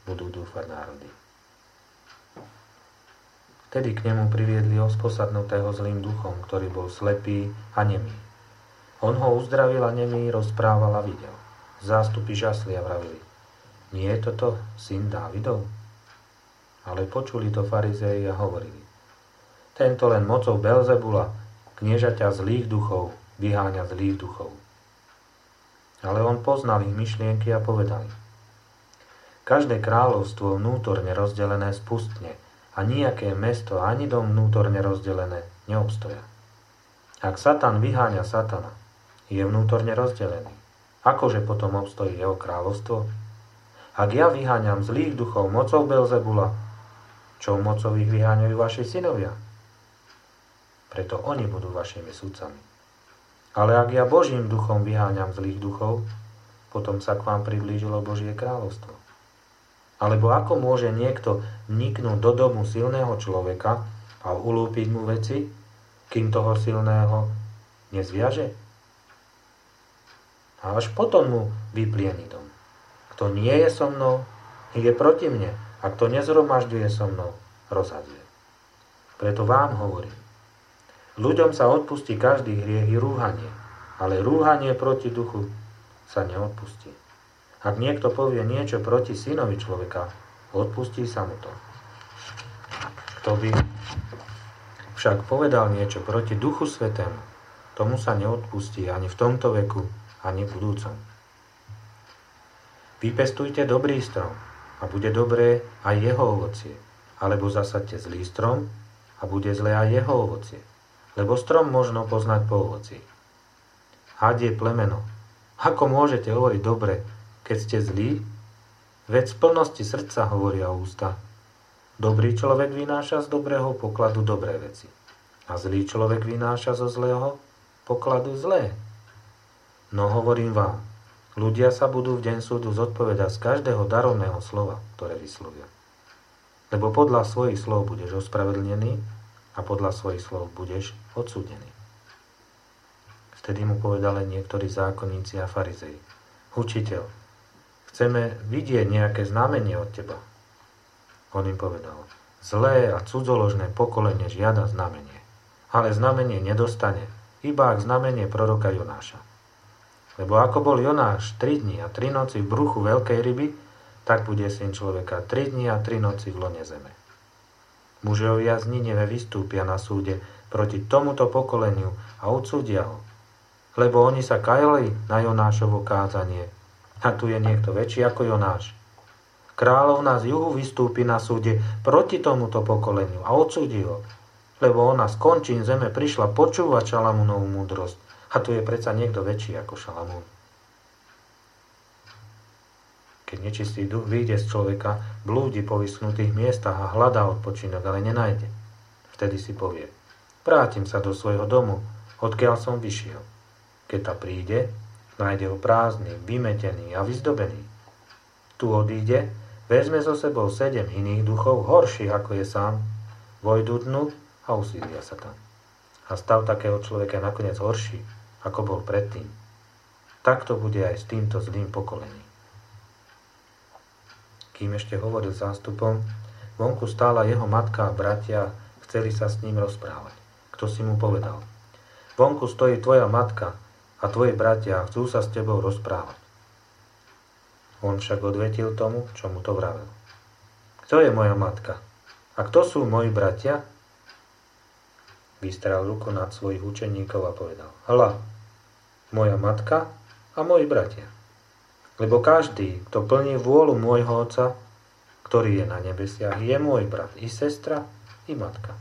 budú dúfať národy. Vtedy k nemu priviedli osposadnutého zlým duchom, ktorý bol slepý a nemý. On ho uzdravil a nemý rozprával a videl. Zástupy žasli a vravili: Nie je toto syn Dávidov? Ale počuli to farizei a hovorili: Tento len mocou Belzebula, kniežaťa zlých duchov, vyháňa zlých duchov. Ale on poznal ich myšlienky a povedal: Každé kráľovstvo vnútorne rozdelené spustne a nijaké mesto ani dom vnútorne rozdelené neobstoja. Ak Satan vyháňa Satana, je vnútorne rozdelený. Akože potom obstojí jeho kráľovstvo? Ak ja vyháňam zlých duchov mocou Belzebula, čou mocou ich vyháňajú vaši synovia? Preto oni budú vašimi sudcami. Ale ak ja Božím duchom vyháňam zlých duchov, potom sa k vám priblížilo Božie kráľovstvo. Alebo ako môže niekto vniknúť do domu silného človeka a ulúpiť mu veci, kým toho silného nezviaže? A až potom mu vyplieni dom. Kto nie je so mnou, je proti mne. A kto nezhromažďuje so mnou, rozhadzuje. Preto vám hovorím: ľuďom sa odpustí každý hriech i rúhanie, ale rúhanie proti duchu sa neodpustí. Ak niekto povie niečo proti synovi človeka, odpustí sa mu to. Kto by však povedal niečo proti Duchu Svätému, tomu sa neodpustí ani v tomto veku, ani v budúcom. Vypestujte dobrý strom a bude dobré aj jeho ovocie, alebo zasaďte zlý strom a bude zlé aj jeho ovocie, lebo strom možno poznať po ovoci. Had je plemeno. Ako môžete hovoriť dobre, keď ste zlí? Veď z plnosti srdca hovoria ústa. Dobrý človek vynáša z dobrého pokladu dobré veci. A zlý človek vynáša zo zlého pokladu zlé. No hovorím vám, ľudia sa budú v deň súdu zodpovedať z každého darovného slova, ktoré vyslovia. Lebo podľa svojich slov budeš ospravedlnený a podľa svojich slov budeš odsúdený. Vtedy mu povedali niektorí zákonníci a farizei: Učiteľ, chceme vidieť nejaké znamenie od teba. On im povedal: Zlé a cudzoložné pokolenie žiada znamenie, ale znamenie nedostane, iba ak znamenie proroka Jonáša. Lebo ako bol Jonáš 3 dni a 3 noci v bruchu veľkej ryby, tak bude Syn človeka 3 dni a 3 noci v lone zeme. Mužovia z Nineve vystúpia na súde proti tomuto pokoleniu a odsúdia ho, lebo oni sa kajali na Jonášovo kázanie. A tu je niekto väčší ako Jonáš. Kráľovna z juhu vystúpi na súde proti tomuto pokoleniu a odsúdi ho, lebo ona z končín zeme prišla počúvať Šalamúnovú múdrosť. A tu je predsa niekto väčší ako Šalamún. Keď nečistý duch vyjde z človeka, blúdi po vyschnutých miestach a hľadá odpočinok, ale nenájde. Vtedy si povie: Vrátim sa do svojho domu, odkiaľ som vyšiel. Keď ta príde, nájde ho prázdny, vymetený a vyzdobený. Tu odíde, vezme so sebou 7 iných duchov, horších ako je sám, vojdu dnu a usídlia sa tam. A stav takého človeka je nakoniec horší, ako bol predtým. Tak to bude aj s týmto zlým pokolením. Kým ešte hovoril zástupom, vonku stála jeho matka a bratia, chceli sa s ním rozprávať. Kto si mu povedal: Vonku stojí tvoja matka a tvoji bratia chcú sa s tebou rozprávať. On však odvetil tomu, čo mu to vravel: Kto je moja matka? A kto sú moji bratia? Vystrel ruku nad svojich učeníkov a povedal: Hľa, moja matka a moji bratia. Lebo každý, kto plní vôľu môjho Otca, ktorý je na nebesiach, je môj brat i sestra i matka.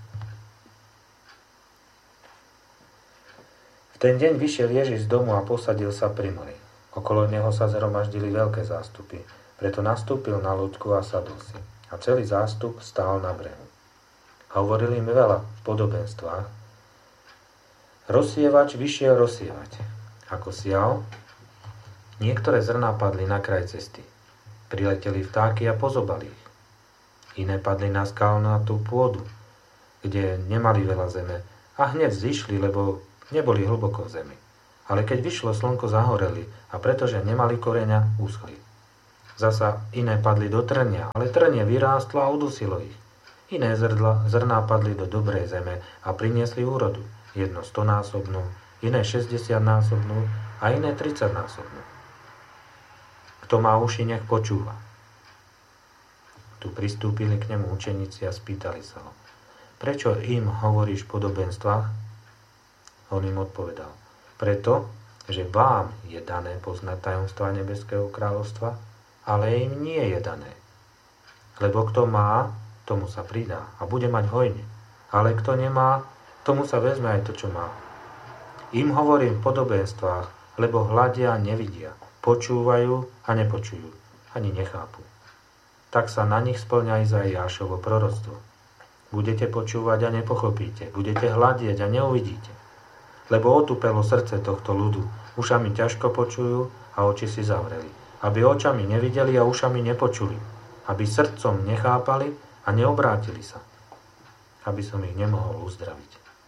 V ten deň vyšiel Ježiš z domu a posadil sa pri mori. Okolo neho sa zhromaždili veľké zástupy, preto nastúpil na loďku a sadol si. A celý zástup stál na brehu. A hovoril im veľa v podobenstvách. Rozsievač vyšiel rozsievať. Ako sial, niektoré zrná padli na kraj cesty. Prileteli vtáky a pozobali ich. Iné padli na skalnatú pôdu, kde nemali veľa zeme a hneď zišli, lebo neboli hlboko v zemi. Ale keď vyšlo slnko, zahoreli a pretože nemali koreňa, uschli. Zasa iné padli do trnia, ale trnie vyrástlo a udusilo ich. Iné zrná padli do dobrej zeme a priniesli úrodu. Jedno 100-násobnú, iné 60-násobnú a iné 30-násobnú. Kto má uši, nech počúva. Tu pristúpili k nemu učeníci a spýtali sa ho: Prečo im hovoríš v podobenstvách? On im odpovedal: Preto, že vám je dané poznať tajomstvá nebeského kráľovstva, ale im nie je dané. Lebo kto má, tomu sa pridá a bude mať hojne. Ale kto nemá, tomu sa vezme aj to, čo má. Im hovorím v podobenstvách, lebo hľadia a nevidia, počúvajú a nepočujú, ani nechápu. Tak sa na nich spĺňa Izaiášovo proroctvo. Budete počúvať a nepochopíte, budete hľadieť a neuvidíte. Lebo otupelo srdce tohto ľudu, ušami ťažko počujú a oči si zavreli. Aby očami nevideli a ušami nepočuli. Aby srdcom nechápali a neobrátili sa. Aby som ich nemohol uzdraviť.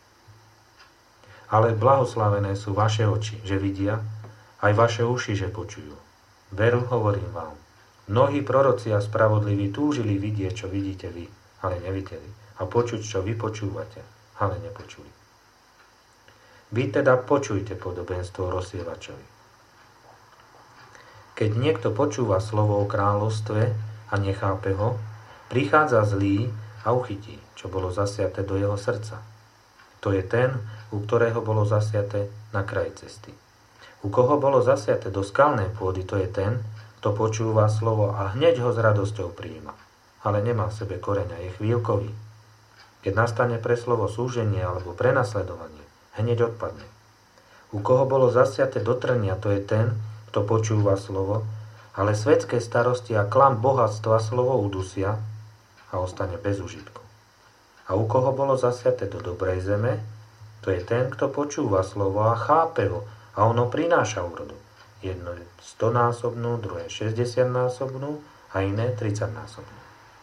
Ale blahoslavené sú vaše oči, že vidia, aj vaše uši, že počujú. Veru, hovorím vám. Mnohí proroci a spravodliví túžili vidieť, čo vidíte vy, ale nevideli. A počuť, čo vy počúvate, ale nepočuli. Vy teda počujte podobenstvo o rozsievačovi. Keď niekto počúva slovo o kráľovstve a nechápe ho, prichádza zlý a uchytí, čo bolo zasiaté do jeho srdca. To je ten, u ktorého bolo zasiaté na kraji cesty. U koho bolo zasiaté do skalnej pôdy, to je ten, kto počúva slovo a hneď ho s radosťou prijíma, ale nemá v sebe koreňa, je chvíľkový. Keď nastane pre slovo súženie alebo prenasledovanie, hneď odpadne. U koho bolo zasiaté do trnia, to je ten, kto počúva slovo, ale svetské starosti a klam bohatstva slovo udusia a ostane bez užitku. A u koho bolo zasiaté do dobrej zeme, to je ten, kto počúva slovo a chápe ho a ono prináša úrodu. Jedno je 100-násobnú, druhé 60-násobnú a iné 30-násobnú.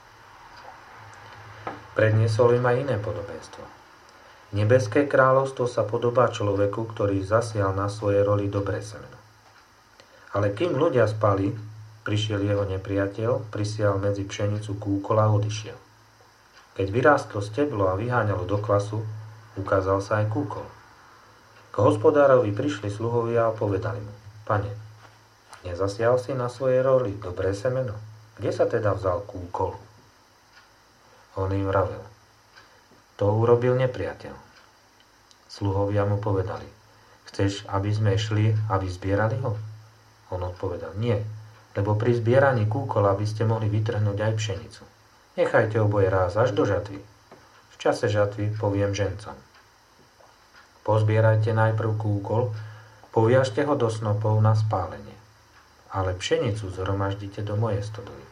Predniesol im aj iné podobenstvo. Nebeské kráľovstvo sa podobá človeku, ktorý zasial na svoje roli dobré semeno. Ale kým ľudia spali, prišiel jeho nepriateľ, prisial medzi pšenicu kúkol a odišiel. Keď vyrástlo steblo a vyháňalo do kvasu, ukázal sa aj kúkol. K hospodárovi prišli sluhovia a povedali mu: Pane, nezasial si na svojej roli dobré semeno? Kde sa teda vzal kúkol? On im vravel: To urobil nepriateľ. Sluhovia mu povedali: Chceš, aby sme šli a vyzbierali ho? On odpovedal: Nie, lebo pri zbieraní kúkola by ste mohli vytrhnúť aj pšenicu. Nechajte oboje ráz až do žatvy. V čase žatvy poviem žencom: Pozbierajte najprv kúkol, poviažte ho do snopov na spálenie, ale pšenicu zhromaždite do mojej stodoly.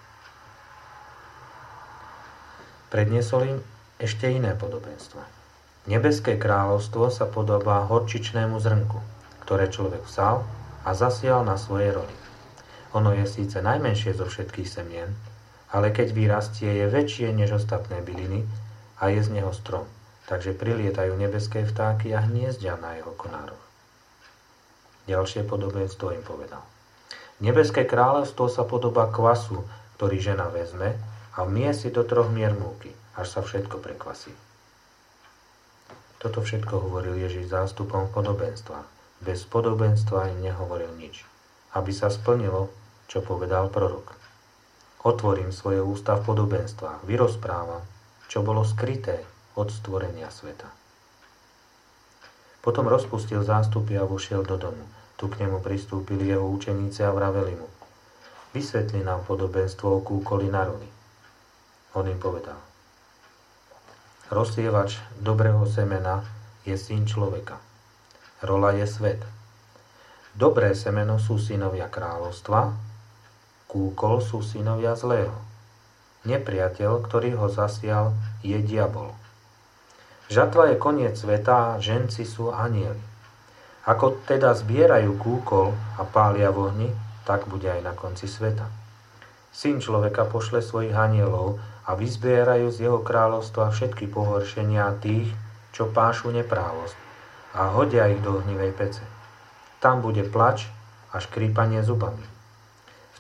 Predniesol im ešte iné podobenstvo. Nebeské kráľovstvo sa podobá horčičnému zrnku, ktoré človek vzal a zasial na svojej roli. Ono je síce najmenšie zo všetkých semien, ale keď vyrastie, je väčšie než ostatné byliny a je z neho strom, takže prilietajú nebeské vtáky a hniezdia na jeho konároch. Ďalšie podobenstvo im povedal. Nebeské kráľovstvo sa podobá kvasu, ktorý žena vezme a vmie si do 3 mier múky, až sa všetko prekvasí. Toto všetko hovoril Ježiš zástupom v podobenstvách. Bez podobenstva im nehovoril nič, aby sa splnilo, čo povedal prorok. Otvorím svoje ústa v podobenstvách, vyrozprávam, čo bolo skryté od stvorenia sveta. Potom rozpustil zástupy a vošiel do domu. Tu k nemu pristúpili jeho učeníci a vraveli mu: Vysvetli nám podobenstvo o kúkoli na roli. On im povedal: Rozsievač dobrého semena je syn človeka. Rola je svet. Dobré semeno sú synovia kráľovstva, kúkol sú synovia zlého. Nepriateľ, ktorý ho zasial, je diabol. Žatva je koniec sveta a ženci sú anjeli. Ako teda zbierajú kúkol a pália v ohni, tak bude aj na konci sveta. Syn človeka pošle svojich anjelov a vyzbierajú z jeho kráľovstva všetky pohoršenia tých, čo pášu neprávosť, a hodia ich do ohnivej pece. Tam bude plač a škrípanie zubami.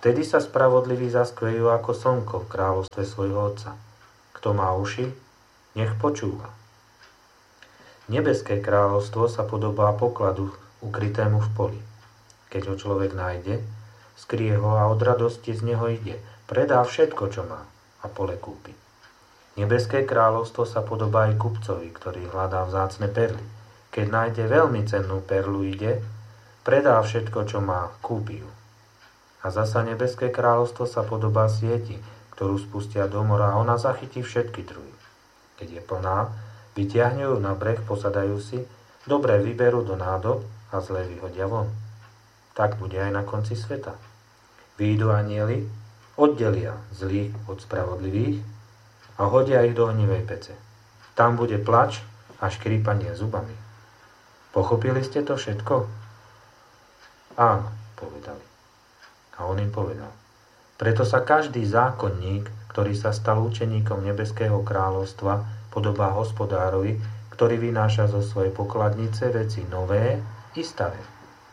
Vtedy sa spravodliví zaskvejú ako slnko v kráľovstve svojho Otca. Kto má uši, nech počúva. Nebeské kráľovstvo sa podobá pokladu ukrytému v poli. Keď ho človek nájde, skrie ho a od radosti z neho ide. Predá všetko, čo má a pole kúpi. Nebeské kráľovstvo sa podobá aj kupcovi, ktorý hľadá vzácne perly. Keď nájde veľmi cennú perlu, ide, predá všetko, čo má, kúpi ju. A zasa nebeské kráľovstvo sa podobá sieti, ktorú spustia do mora a ona zachytí všetky druhy. Keď je plná, vytiahnu ju na breh, posadajú si, dobre vyberú do nádob a zlé vyhodia von. Tak bude aj na konci sveta. Výjdu anjeli, oddelia zlých od spravodlivých a hodia ich do ohnivej pece. Tam bude plač a škrípanie zubami. Pochopili ste to všetko? Áno, povedali. A on im povedal: preto sa každý zákonník, ktorý sa stal učeníkom nebeského kráľovstva, podobá hospodárovi, ktorý vynáša zo svojej pokladnice veci nové i staré.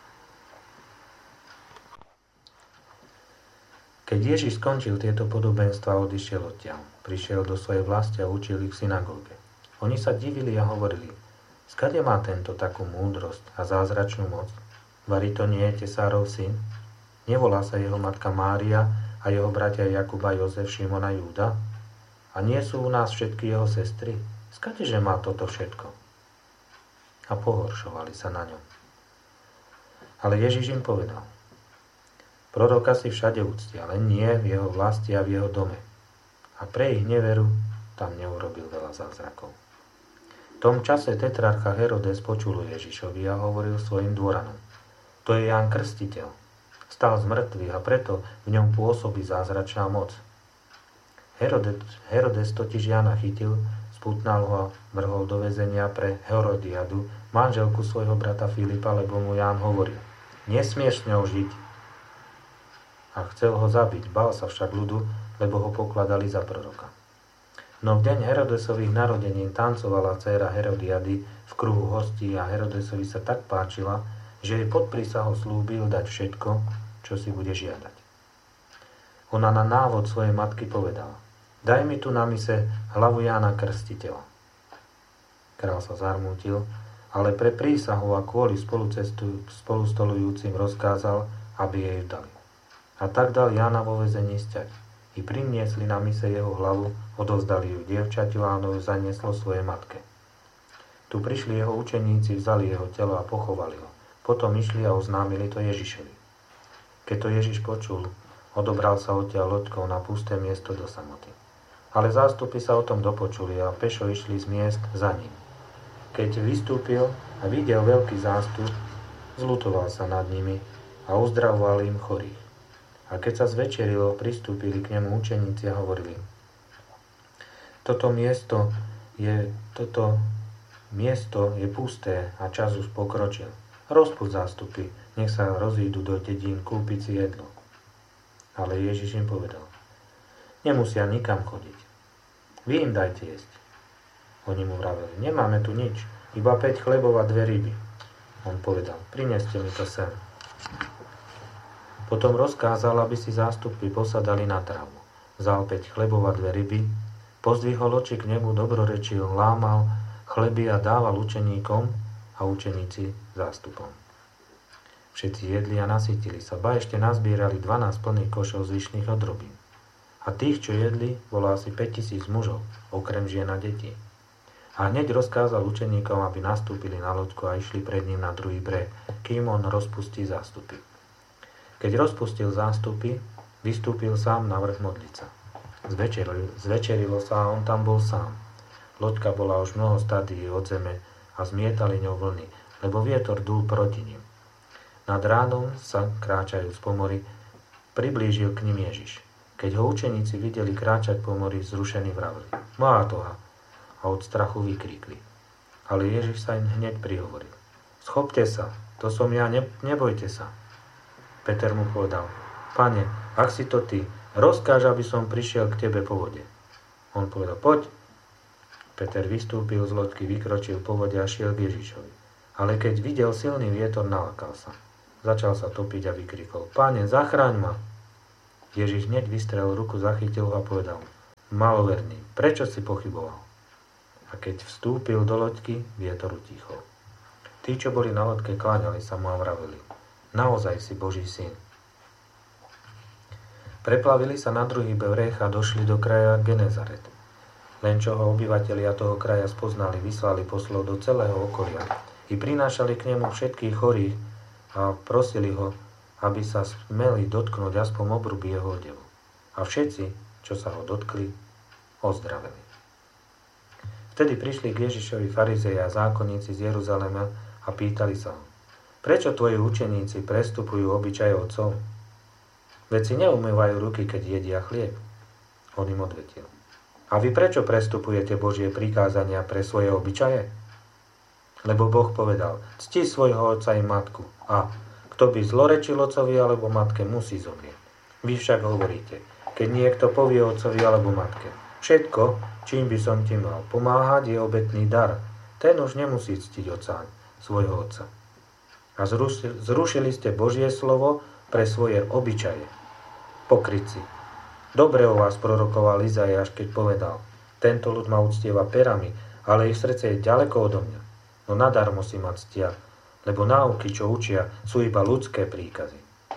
Keď Ježiš skončil tieto podobenstva, odišiel odtiaľ. Prišiel do svojej vlasti a učil ich v synagóge. Oni sa divili a hovorili: skade má tento takú múdrosť a zázračnú moc? Vari to nie je Tesárov syn? Nevolá sa jeho matka Mária a jeho bratia Jakub a Jozef, Šimon a Júda? A nie sú u nás všetky jeho sestry? Skadeže má toto všetko? A pohoršovali sa na ňom. Ale Ježiš im povedal: proroka si všade uctia, ale nie v jeho vlasti a v jeho dome. A pre ich neveru tam neurobil veľa zázrakov. V tom čase tetrarcha Herodes počul Ježišovi a hovoril svojim dvoranom: to je Ján Krstiteľ. Stal z mŕtvych a preto v ňom pôsobí zázračná moc. Herodes totiž Jána chytil, spútnal ho a vrhol do väzenia pre Herodiadu, manželku svojho brata Filipa, lebo mu Ján hovoril: nesmieš s ňou žiť. A chcel ho zabiť, bál sa však ľudu, lebo ho pokladali za proroka. No v deň Herodesových narodenín tancovala dcéra Herodiady v kruhu hostí a Herodesovi sa tak páčila, že jej pod prísahou slúbil dať všetko, čo si bude žiadať. Ona na návod svojej matky povedala: daj mi tu na mise hlavu Jána Krstiteľa. Král sa zarmútil, ale pre prísahu a kvôli spolustolujúcim rozkázal, aby jej dali. A tak dal Jána vo väzení sťať. I priniesli na mise jeho hlavu, odovzdali ju dievčaťu a ono ju zanieslo svojej matke. Tu prišli jeho učeníci, vzali jeho telo a pochovali ho. Potom išli a oznámili to Ježišovi. Keď to Ježiš počul, odobral sa odtiaľ loďkou na pusté miesto do samoty. Ale zástupy sa o tom dopočuli a pešo išli z miest za ním. Keď vystúpil a videl veľký zástup, zľutoval sa nad nimi a uzdravoval im chorých. A keď sa zvečerilo, pristúpili k nemu učeníci a hovorili: toto miesto je pusté a čas už pokročil. Rozpúšť zástupy, nech sa rozídu do dedín kúpiť si jedlo. Ale Ježiš im povedal: nemusia nikam chodiť. Vy im dajte jesť. Oni mu vraveli: nemáme tu nič, iba 5 chlebov a 2 ryby. On povedal: prineste mi to sem. Potom rozkázal, aby si zástupy posadali na trávu. Vzal 5 chlebov a 2 ryby, pozdvihol oči k nebu, dobrorečil, lámal chleby a dával učeníkom a učeníci zástupom. Všetci jedli a nasytili sa, ba ešte nazbierali 12 plných košov zvyšných odrobín. A tých, čo jedli, bolo asi 5000 mužov, okrem žien a detí. A hneď rozkázal učeníkom, aby nastúpili na loďku a išli pred ním na druhý breh, kým on rozpustí zástupy. Keď rozpustil zástupy, vystúpil sám na vrch modliť sa. Zvečerilo sa a on tam bol sám. Loďka bola už mnoho stadií od zeme a zmietali ňou vlny, lebo vietor dúl proti nim. Nad ránom sa, kráčajúc po mori, priblížil k nim Ježiš. Keď ho učeníci videli kráčať po mori, zrušení vravili: Mátoha! A od strachu vykríkli. Ale Ježiš sa im hneď prihovoril: Schopte sa, to som ja, nebojte sa. Peter mu povedal: Pane, ak si to ty, rozkáž, aby som prišiel k tebe po vode. On povedal: Poď. Peter vystúpil z loďky, vykročil po vode a šiel k Ježišovi. Ale keď videl silný vietor, nalakal sa. Začal sa topiť a vykrikol: Pane, zachráň ma! Ježiš hneď vystrel ruku, zachytil ho a povedal: Maloverný, prečo si pochyboval? A keď vstúpil do loďky, vietor utichol. Tí, čo boli na loďke, kláňali sa mu a vraveli: Naozaj si Boží syn. Preplavili sa na druhý breh a došli do kraja Genezaret. Len čo ho obyvatelia toho kraja spoznali, vyslali poslov do celého okolia i prinášali k nemu všetkých chorých a prosili ho, aby sa smeli dotknúť aspoň obruby jeho odevu. A všetci, čo sa ho dotkli, ozdraveli. Vtedy prišli k Ježišovi farizeji a zákonníci z Jeruzalema a pýtali sa ho: Prečo tvoji učeníci prestupujú obyčaje otcov? Veď si neumývajú ruky, keď jedia chlieb. On im odvetil: A vy prečo prestupujete Božie prikázania pre svoje obyčaje? Lebo Boh povedal: Cti svojho otca i matku, a kto by zlorečil otcovi alebo matke, musí zomrieť. Vy však hovoríte: Keď niekto povie otcovi alebo matke: Všetko, čím by som ti mal pomáhať, je obetný dar, ten už nemusí ctiť otca, svojho otca. A zrušili ste Božie slovo pre svoje obyčaje. Pokrytci. Dobre o vás prorokoval Izaiáš, keď povedal: Tento ľud ma uctieva perami, ale ich srdce je ďaleko odo mňa. No nadarmo si ma ctia, lebo náuky, čo učia, sú iba ľudské príkazy.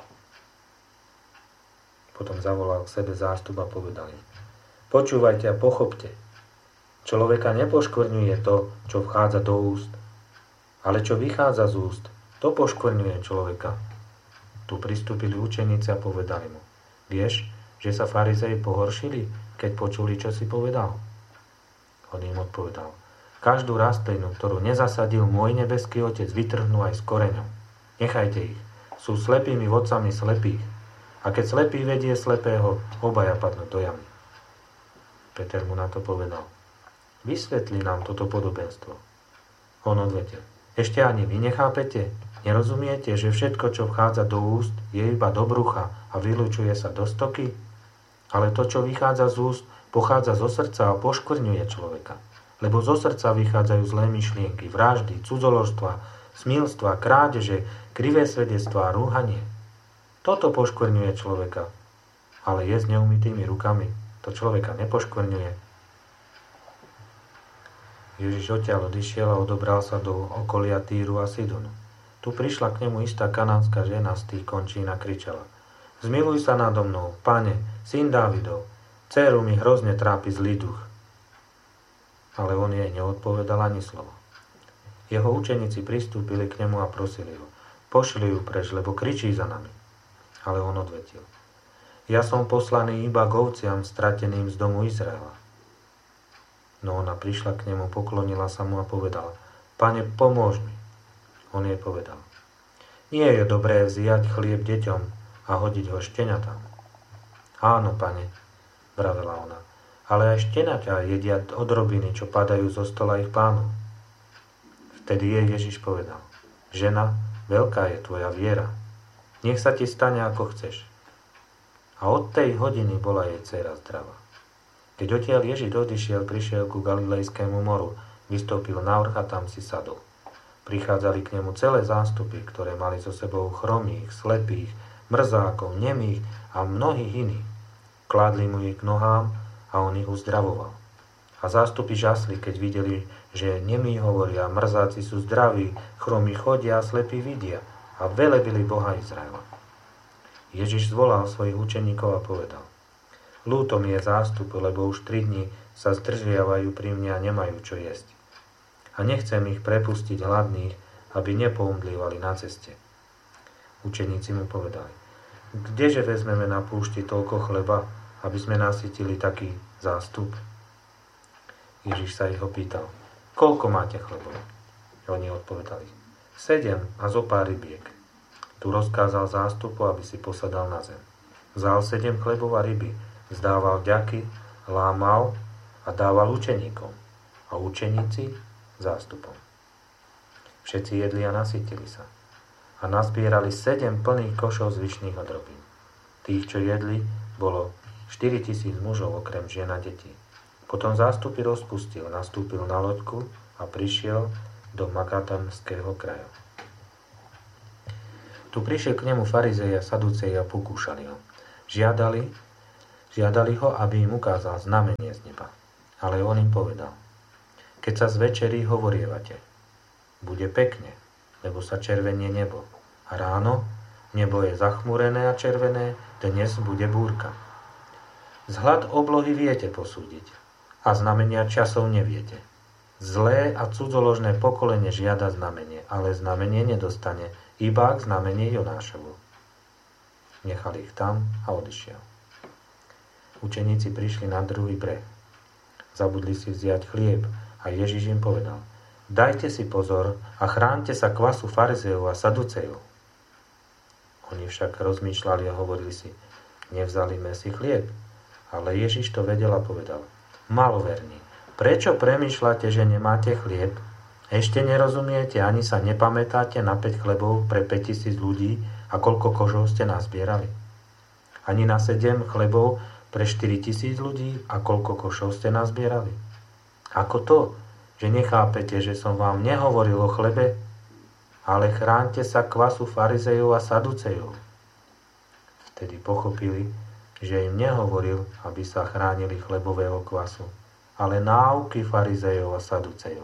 Potom zavolal k sebe zástup a povedal im: Počúvajte a pochopte. Človeka nepoškvrňuje to, čo vchádza do úst, ale čo vychádza z úst, to poškvrňuje človeka. Tu pristúpili učeníci a povedali mu: Vieš, že sa farizeji pohoršili, keď počuli, čo si povedal? On im odpovedal: Každú rastlinu, ktorú nezasadil môj nebeský Otec, vytrhnú aj s koreňom. Nechajte ich. Sú slepými vodcami slepých. A keď slepý vedie slepého, obaja padnú do jamy. Peter mu na to povedal: Vysvetli nám toto podobenstvo. On odvetil: Ešte ani vy nechápete? Nerozumiete, že všetko, čo vchádza do úst, je iba do brucha a vylučuje sa do stoky? Ale to, čo vychádza z úst, pochádza zo srdca a poškvrňuje človeka. Lebo zo srdca vychádzajú zlé myšlienky, vraždy, cudzoložstva, smilstva, krádeže, krivé svedectvá a rúhanie. Toto poškvrňuje človeka. Ale jesť neumytými rukami, to človeka nepoškvrňuje. Ježiš odtiaľ odišiel a odobral sa do okolia Týru a Sidonu. Tu prišla k nemu istá kanánska žena z tých končín a kričala: Zmiluj sa nado mnou, Pane, syn Dávidov, dcéru mi hrozne trápi zlý duch. Ale on jej neodpovedal ani slovo. Jeho učeníci pristúpili k nemu a prosili ho: Pošli ju preč, lebo kričí za nami. Ale on odvetil: Ja som poslaný iba k ovciam strateným z domu Izraela. No ona prišla k nemu, poklonila sa mu a povedala: Pane, pomôž mi. On jej povedal: Nie je dobré vziať chlieb deťom a hodiť ho šteniatám. Áno, pane, vravela ona, ale aj šteniatá jedia odrobiny, čo padajú zo stola ich pánov. Vtedy jej Ježiš povedal: Žena, veľká je tvoja viera. Nech sa ti stane, ako chceš. A od tej hodiny bola jej dcéra zdravá. Keď odtiaľ Ježiš odišiel, prišiel ku Galilejskému moru, vystúpil na vrch a tam si sadol. Prichádzali k nemu celé zástupy, ktoré mali so sebou chromých, slepých, mrzákov, nemých a mnohých iných. Kládli mu ich k nohám a on ich uzdravoval. A zástupy žasli, keď videli, že nemí hovoria, mrzáci sú zdraví, chromí chodia a slepí vidia a velebili Boha Izraela. Ježiš zvolal svojich učeníkov a povedal: Ľúto mi je zástupu, lebo už 3 dni sa zdržiavajú pri mne a nemajú čo jesť. A nechcem ich prepustiť hladných, aby nepoumdlívali na ceste. Učeníci mu povedali: Kdeže vezmeme na púšti toľko chleba, aby sme nasytili taký zástup? Ježiš sa ich opýtal: Koľko máte chlebov? Oni odpovedali: 7 a zo pár rybiek. Tu rozkázal zástupu, aby si posadal na zem. Vzal 7 chlebov a ryby, vzdával vďaky, lámal a dával učeníkom. A učeníci zástupom. Všetci jedli a nasytili sa. A nazbierali 7 plných košov zvyšných odrobín. Tých, čo jedli, bolo 4000 mužov okrem žien a detí. Potom zástupy rozpustil, nastúpil na loďku a prišiel do Magadanského kraja. Tu prišiel k nemu farizeji a saduceji a pokúšali ho: Žiadali ho, aby im ukázal znamenie z neba. Ale on im povedal: keď sa zvečerí hovorievate, bude pekne, lebo sa červenie nebo. A ráno nebo je zachmúrené a červené, dnes bude búrka. Vzhľad oblohy viete posúdiť, a znamenia časov neviete. Zlé a cudzoložné pokolenie žiada znamenie, ale znamenie nedostane, iba k znamenie Jonášovu. Nechal ich tam a odišiel. Učeníci prišli na druhý breh. Zabudli si vziať chlieb a Ježiš im povedal: dajte si pozor a chránte sa kvasu farizejov a saducejov. Oni však rozmýšľali a hovorili si: nevzali sme si chlieb. Ale Ježiš to vedel a povedal: maloverní, prečo premýšľate, že nemáte chlieb? Ešte nerozumiete, ani sa nepamätáte na 5 chlebov pre 5000 ľudí a koľko kožov ste nazbierali? Ani na 7 chlebov pre 4000 ľudí a koľko košov ste nazbierali? Ako to, že nechápete, že som vám nehovoril o chlebe, ale chránte sa kvasu farizejov a saducejov? Vtedy pochopili, že im nehovoril, aby sa chránili chlebového kvasu, ale náuky farizejov a saducejov.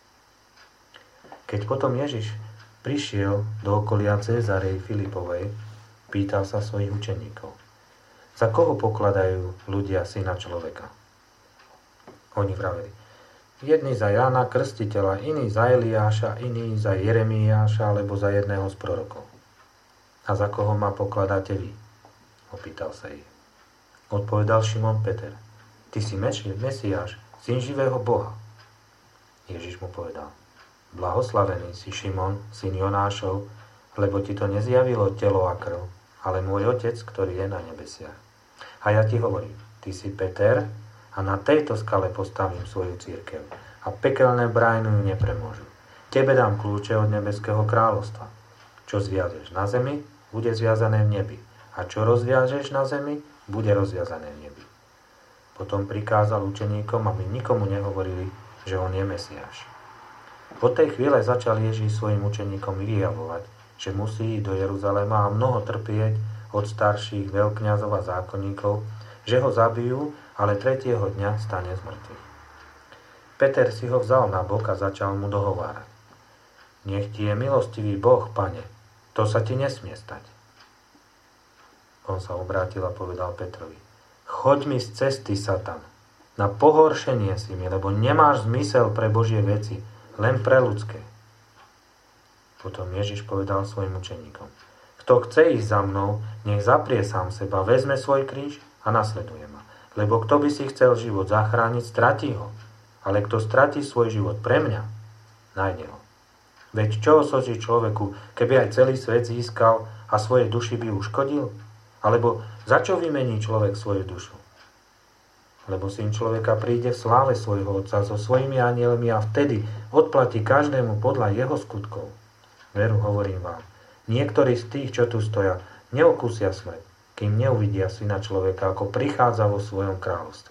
Keď potom Ježiš prišiel do okolia Cézarei Filipovej, pýtal sa svojich učeníkov: za koho pokladajú ľudia syna človeka? Oni vraveli: jedni za Jána Krstiteľa, iní za Eliáša, iní za Jeremiáša alebo za jedného z prorokov. A za koho ma pokladáte vy? Opýtal sa ich. Odpovedal Šimon Peter: ty si Mesiáš, syn živého Boha. Ježiš mu povedal: blahoslavený si Šimon, syn Jonášov, lebo ti to nezjavilo telo a krv, ale môj Otec, ktorý je na nebesiach. A ja ti hovorím, ty si Peter a na tejto skale postavím svoju cirkev a pekelné brány ju nepremôžu. Tebe dám kľúče od nebeského kráľovstva. Čo zviažeš na zemi, bude zviazané v nebi, a čo rozviažeš na zemi, bude rozviazané v nebi. Potom prikázal učeníkom, aby nikomu nehovorili, že on je Mesiáš. Od tej chvíle začal Ježíš svojim učeníkom vyjavovať, že musí ísť do Jeruzalema a mnoho trpieť od starších veľkňazov a zákonníkov, že ho zabijú, ale 3. dňa stane z mŕtvych. Peter si ho vzal na bok a začal mu dohovárať: nech ti je milostivý Boh, Pane, to sa ti nesmie stať. On sa obrátil a povedal Petrovi: choď mi z cesty, Satan, na pohoršenie si mi, lebo nemáš zmysel pre Božie veci, len pre ľudské. Potom Ježiš povedal svojim učeníkom: kto chce ísť za mnou, nech zaprie sám seba, vezme svoj kríž a nasleduje ma. Lebo kto by si chcel život zachrániť, stratí ho. Ale kto stratí svoj život pre mňa, nájde ho. Veď čo osoží človeku, keby aj celý svet získal a svoje duši by uškodil? Alebo za čo vymení človek svoju dušu? Lebo Syn človeka príde v sláve svojho Otca so svojimi anielmi a vtedy odplatí každému podľa jeho skutkov. Veru, hovorím vám, niektorí z tých, čo tu stoja, neokúsia smrť, kým neuvidia Syna človeka, ako prichádza vo svojom kráľovstve.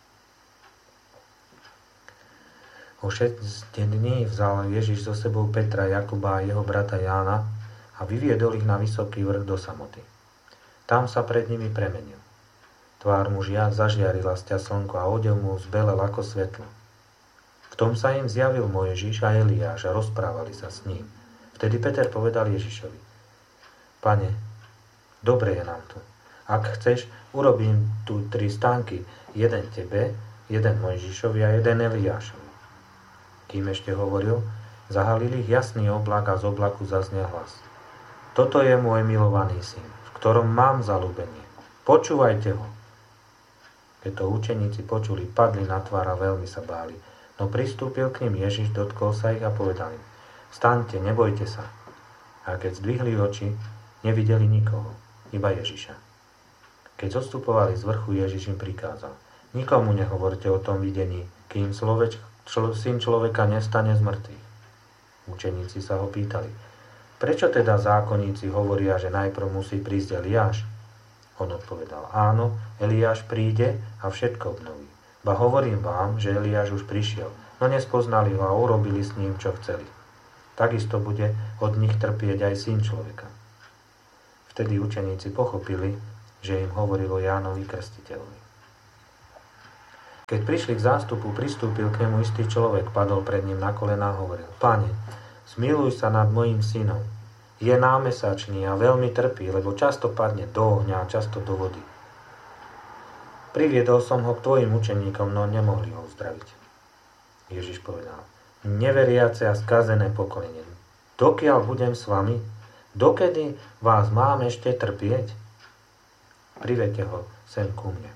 O 6 dní vzal Ježiš so sebou Petra, Jakuba a jeho brata Jána a vyviedol ich na vysoký vrch do samoty. Tam sa pred nimi premenil. Tvár mu zažiarila sťa slnko a odev mu zbelel ako svetlo. V tom sa im zjavil Mojžiš a Eliáš a rozprávali sa s ním. Vtedy Peter povedal Ježišovi: Pane, dobre je nám tu. Ak chceš, urobím tu 3 stánky. Jeden tebe, jeden Mojžišovi a jeden Eliášovi. Kým ešte hovoril, zahalil ich jasný oblak a z oblaku zaznel hlas: Toto je môj milovaný syn, v ktorom mám zaľúbenie. Počúvajte ho. Keď to učeníci počuli, padli na tvár a veľmi sa báli. No pristúpil k nim Ježiš, dotkol sa ich a povedal im: Vstaňte, nebojte sa. A keď zdvihli oči, nevideli nikoho, iba Ježiša. Keď zostupovali z vrchu, Ježiš im prikázal: Nikomu nehovorte o tom videní, kým Syn človeka nestane z mŕtvych. Učeníci sa ho pýtali: Prečo teda zákonníci hovoria, že najprv musí prísť Eliáš? On odpovedal: Áno, Eliáš príde a všetko obnoví. Ba hovorím vám, že Eliáš už prišiel, no nespoznali ho a urobili s ním, čo chceli. Takisto bude od nich trpieť aj Syn človeka. Vtedy učeníci pochopili, že im hovoril o Jánovi Krstiteľovi. Keď prišli k zástupu, pristúpil k nemu istý človek, padol pred ním na kolená a hovoril: Pane, zmiluj sa nad mojím synom. Je námesačný a veľmi trpí, lebo často padne do ohňa a často do vody. Priviedol som ho k tvojim učeníkom, no nemohli ho uzdraviť. Ježiš povedal: Neveriace a skazené pokolenie, dokiaľ budem s vami, dokedy vás mám ešte trpieť? Privedte ho sem ku mne.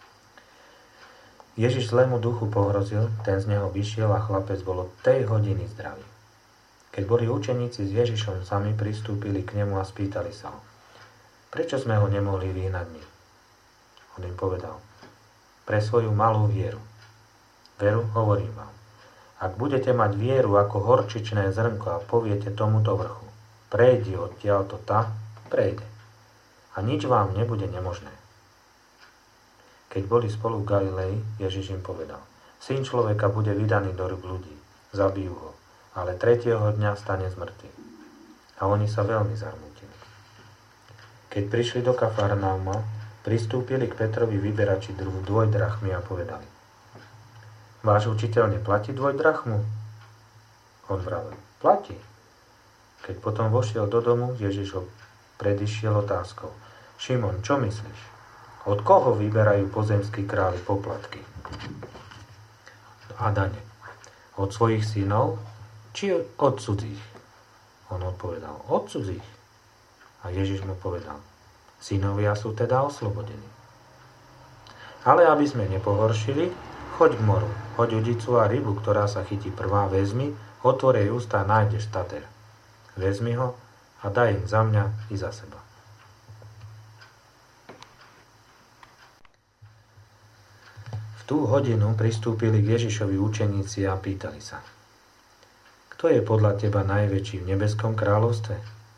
Ježiš zlému duchu pohrozil, ten z neho vyšiel a chlapec bol od tej hodiny zdravý. Keď boli učeníci s Ježišom sami, pristúpili k nemu a spýtali sa ho: Prečo sme ho nemohli vyhnať my? On im povedal: Pre svoju malú vieru. Veru, hovorím vám, ak budete mať vieru ako horčičné zrnko a poviete tomuto vrchu: Prejdi odtiaľto tam, prejde. A nič vám nebude nemožné. Keď boli spolu v Galilei, Ježiš im povedal: Syn človeka bude vydaný do rúk ľudí, zabijú ho, ale tretieho dňa stane z mŕtvych. A oni sa veľmi zarmútili. Keď prišli do Kafarnauma, pristúpili k Petrovi vyberači dvojdrachmy a povedali: Váš učiteľ neplatí dvojdrachmu? On vravel: Platí. Keď potom vošiel do domu, Ježiš ho predišiel otázkou: Šimon, čo myslíš? Od koho vyberajú pozemskí králi poplatky a dane? Od svojich synov, či od cudzích? On odpovedal: Od cudzích. A Ježiš mu povedal: Synovia sú teda oslobodení. Ale aby sme nepohoršili, choď k moru, hoď udicu a rybu, ktorá sa chytí prvá, vezmi, otvorej ústa a nájdeš tater. Vezmi ho a daj im za mňa i za seba. V tú hodinu pristúpili k Ježišovi učeníci a pýtali sa: Kto je podľa teba najväčší v nebeskom kráľovstve?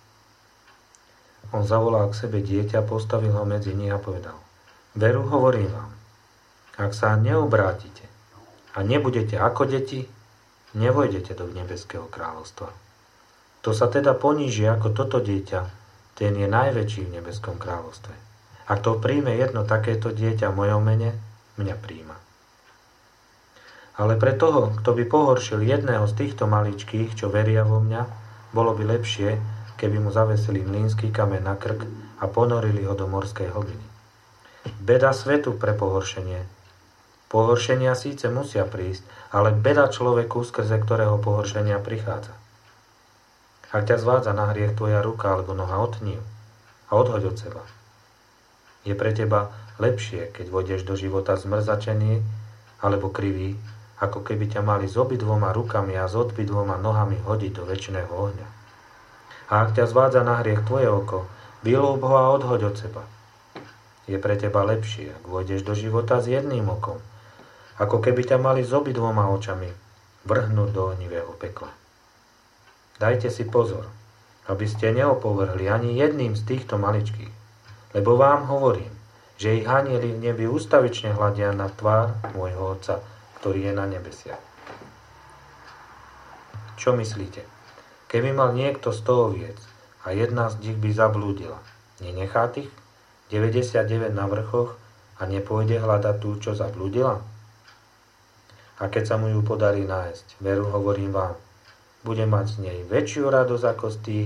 On zavolal k sebe dieťa, postavil ho medzi nich a povedal: Veru, hovorím vám, ak sa neobrátite a nebudete ako deti, nevojdete do nebeského kráľovstva. To sa teda poníži ako toto dieťa, ten je najväčší v nebeskom kráľovstve. Ak to príjme jedno takéto dieťa v mojom mene, mňa príjma. Ale pre toho, kto by pohoršil jedného z týchto maličkých, čo veria vo mňa, bolo by lepšie, keby mu zavesili mlynský kameň na krk a ponorili ho do morskej hlbiny. Beda svetu pre pohoršenie. Pohoršenia síce musia prísť, ale beda človeku, skrze ktorého pohoršenia prichádza. Ak ťa zvádza na hriech tvoja ruka alebo noha, otni ju a odhoď od seba. Je pre teba lepšie, keď vôjdeš do života zmrzačený alebo krivý, ako keby ťa mali s obidvoma rukami a s obidvoma nohami hodiť do večného ohňa. A ak ťa zvádza na hriech tvoje oko, vylúb ho a odhoď od seba. Je pre teba lepšie, ak vôjdeš do života s jedným okom, ako keby ťa mali s obidvoma očami vrhnúť do ohnivého pekla. Dajte si pozor, aby ste neopovrhli ani jedným z týchto maličkých, lebo vám hovorím, že ich anjeli v nebi ústavične hľadia na tvár môjho Otca, ktorý je na nebesiach. Čo myslíte? Keby mal niekto 100 oviec a jedna z nich by zablúdila, nenechá tých 99 na vrchoch a nepôjde hľadať tú, čo zablúdila? A keď sa mu ju podarí nájsť, veru, hovorím vám, bude mať z nej väčšiu radosť ako z tých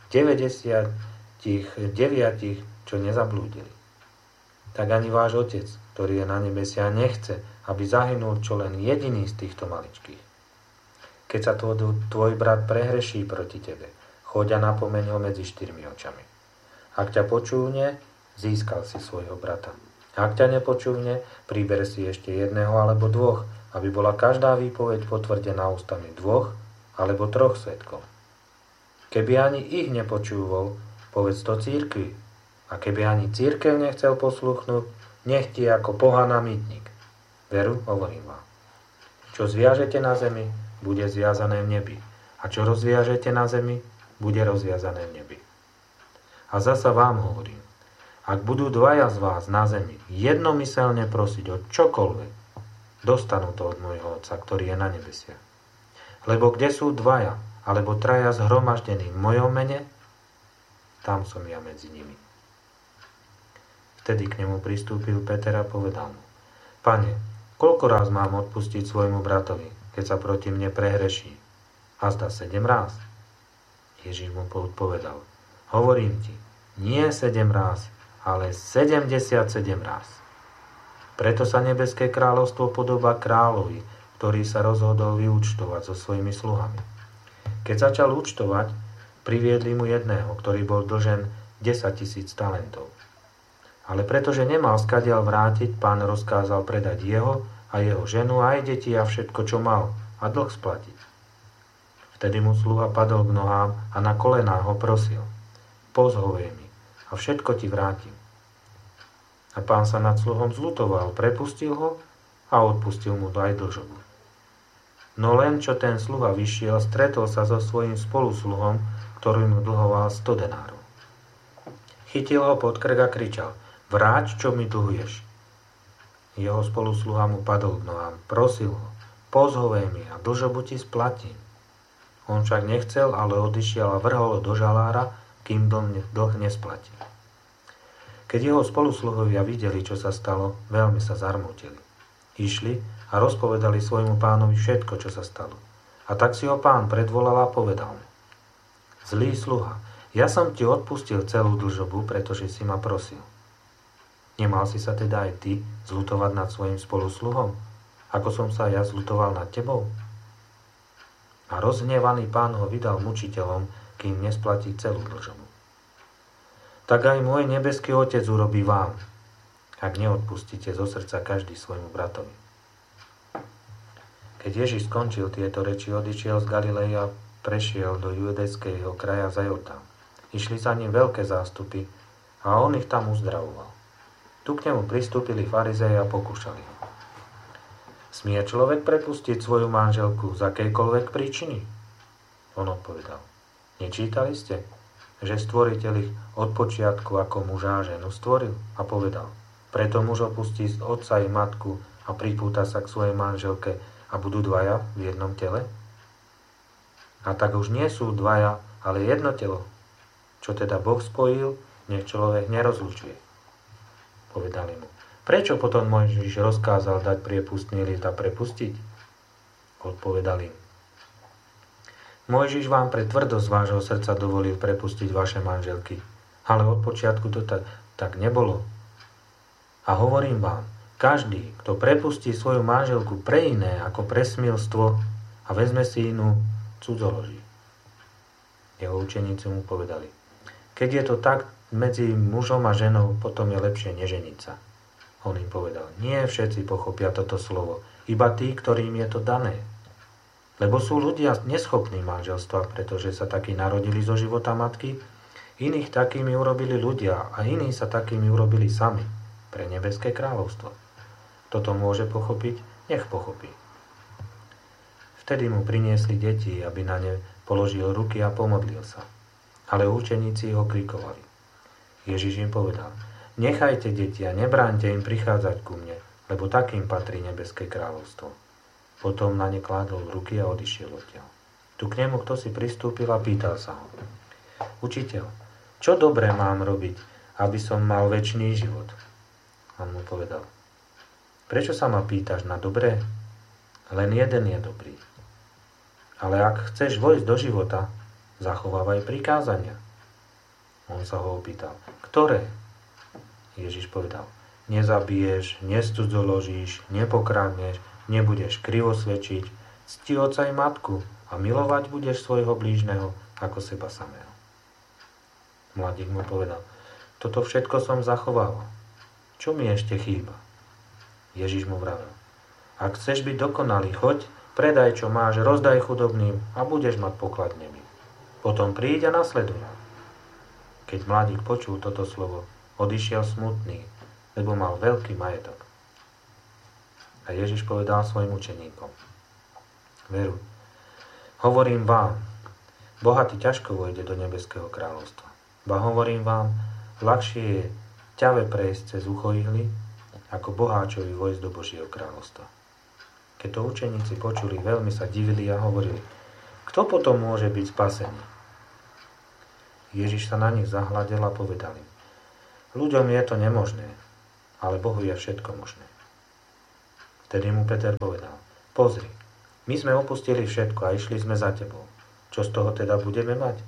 99, čo nezablúdili. Tak ani váš Otec, ktorý je na nebesiach, nechce, aby zahynul čo len jediný z týchto maličkých. Keď sa tvoj brat prehreší proti tebe, choď a napomeň ho medzi 4 očami. Ak ťa počúvne, získal si svojho brata. Ak ťa nepočúvne, priber si ešte jedného alebo dvoch, aby bola každá výpoveď potvrdená ústami 2 alebo 3 svedkov. Keby ani ich nepočúval, povedz to cirkvi. A keby ani cirkev nechcel posluchnúť, nech ti ako pohaná mýtnik. Veru, hovorím vám. Čo zviažete na zemi, bude zviazané v nebi. A čo rozviažete na zemi, bude rozviazané v nebi. A zasa vám hovorím, ak budú dvaja z vás na zemi jednomyselne prosiť o čokoľvek, dostanú to od môjho Otca, ktorý je na nebesiach. Lebo kde sú dvaja alebo traja zhromaždení v mojom mene, tam som ja medzi nimi. Vtedy k nemu pristúpil Peter a povedal mu: Pane, koľko ráz mám odpustiť svojmu bratovi, keď sa proti mne prehreší? A zdá 7 ráz? Ježiš mu odpovedal: Hovorím ti, nie 7 ráz, ale 77 ráz. Preto sa nebeské kráľovstvo podobá kráľovi, ktorý sa rozhodol vyúčtovať so svojimi sluhami. Keď začal účtovať, priviedli mu jedného, ktorý bol dlžen 10 000 talentov. Ale pretože nemal skadiaľ vrátiť, pán rozkázal predať jeho a jeho ženu, aj deti a všetko, čo mal, a dlh splatiť. Vtedy mu sluha padol k nohám a na kolená ho prosil: Pozhovej mi a všetko ti vrátim. A pán sa nad sluhom zľutoval, prepustil ho a odpustil mu aj dlžobu. No len čo ten sluha vyšiel, stretol sa so svojím spolusluhom, ktorý mu dlhoval 100 denárov. Chytil ho pod krk a kričal: Vráť, čo mi dlhuješ. Jeho spolusluha mu padol k nohám, prosil ho: Pozhovej mi a dlžobu ti splatím. On však nechcel, ale odišiel a vrhol do žalára, kým dlh nesplatí. Keď jeho spolusluhovia videli, čo sa stalo, veľmi sa zarmútili. Išli a rozpovedali svojmu pánovi všetko, čo sa stalo. A tak si ho pán predvolal a povedal mu: Zlý sluha, ja som ti odpustil celú dlžobu, pretože si ma prosil. Nemal si sa teda aj ty zľutovať nad svojim spolusluhom, ako som sa ja zľutoval nad tebou? A rozhnevaný pán ho vydal mučiteľom, kým nesplatí celú dlžobu. Tak aj môj nebeský Otec urobí vám, ak neodpustíte zo srdca každý svojmu bratovi. Keď Ježiš skončil tieto reči, odišiel z Galilei a prešiel do judejského kraja za Jordán. Išli za ním veľké zástupy a on ich tam uzdravoval. Tu k nemu pristúpili farizei a pokúšali ho: Smie človek prepustiť svoju manželku z akejkoľvek príčiny? On odpovedal: Nečítali ste, že stvoriteľ ich od počiatku ako muža a ženu stvoril? A povedal: Preto muž opustí otca i matku a pripúta sa k svojej manželke a budú dvaja v jednom tele? A tak už nie sú dvaja, ale jedno telo. Čo teda Boh spojil, nech človek nerozlučuje. Povedali mu: Prečo potom Mojžiš rozkázal dať priepustný list a prepustiť? Odpovedali: Mojžiš vám pre tvrdosť vášho srdca dovolil prepustiť vaše manželky, ale od počiatku to tak nebolo. A hovorím vám, každý, kto prepustí svoju manželku pre iné ako pre smilstvo a vezme si inú, cudzoloží. Jeho učeníci mu povedali: Keď je to tak medzi mužom a ženou, potom je lepšie neženiť sa. On im povedal: Nie všetci pochopia toto slovo, iba tí, ktorým je to dané. Lebo sú ľudia neschopní manželstva, pretože sa takí narodili zo života matky, iných takými urobili ľudia a iní sa takými urobili sami pre nebeské kráľovstvo. Toto môže pochopiť, nech pochopí. Vtedy mu priniesli deti, aby na ne položil ruky a pomodlil sa. Ale učeníci ho krikovali. Ježiš im povedal: Nechajte deti a nebráňte im prichádzať ku mne, lebo takým patrí nebeské kráľovstvo. Potom na ne kládol ruky a odišiel odtiaľ. Tu k nemu kto si pristúpil a pýtal sa ho: Učiteľ, čo dobré mám robiť, aby som mal večný život? On mu povedal: Prečo sa ma pýtaš na dobré? Len jeden je dobrý. Ale ak chceš vojsť do života, zachovávaj prikázania. On sa ho opýtal: Ktoré? Ježiš povedal: Nezabiješ, nescudzoložíš, nepokradneš, nebudeš krivo svedčiť, cti otca i matku a milovať budeš svojho blížneho ako seba samého. Mladík mu povedal: Toto všetko som zachoval. Čo mi ešte chýba? Ježiš mu vravel: Ak chceš byť dokonalý, choď, predaj, čo máš, rozdaj chudobným a budeš mať poklad v nebi. Potom príď a nasleduj. Keď mladík počul toto slovo, odišiel smutný, lebo mal veľký majetok. A Ježiš povedal svojim učeníkom: Veru, hovorím vám, bohatý ťažko vojde do nebeského kráľovstva. Ba hovorím vám, ľahšie je ťave prejsť cez ucho ihly, ako boháčovi vojsť do Božieho kráľovstva. Keď to učeníci počuli, veľmi sa divili a hovorili: Kto potom môže byť spasený? Ježiš sa na nich zahľadel a povedal im: Ľuďom je to nemožné, ale Bohu je všetko možné. Vtedy mu Peter povedal, pozri, my sme opustili všetko a išli sme za tebou. Čo z toho teda budeme mať?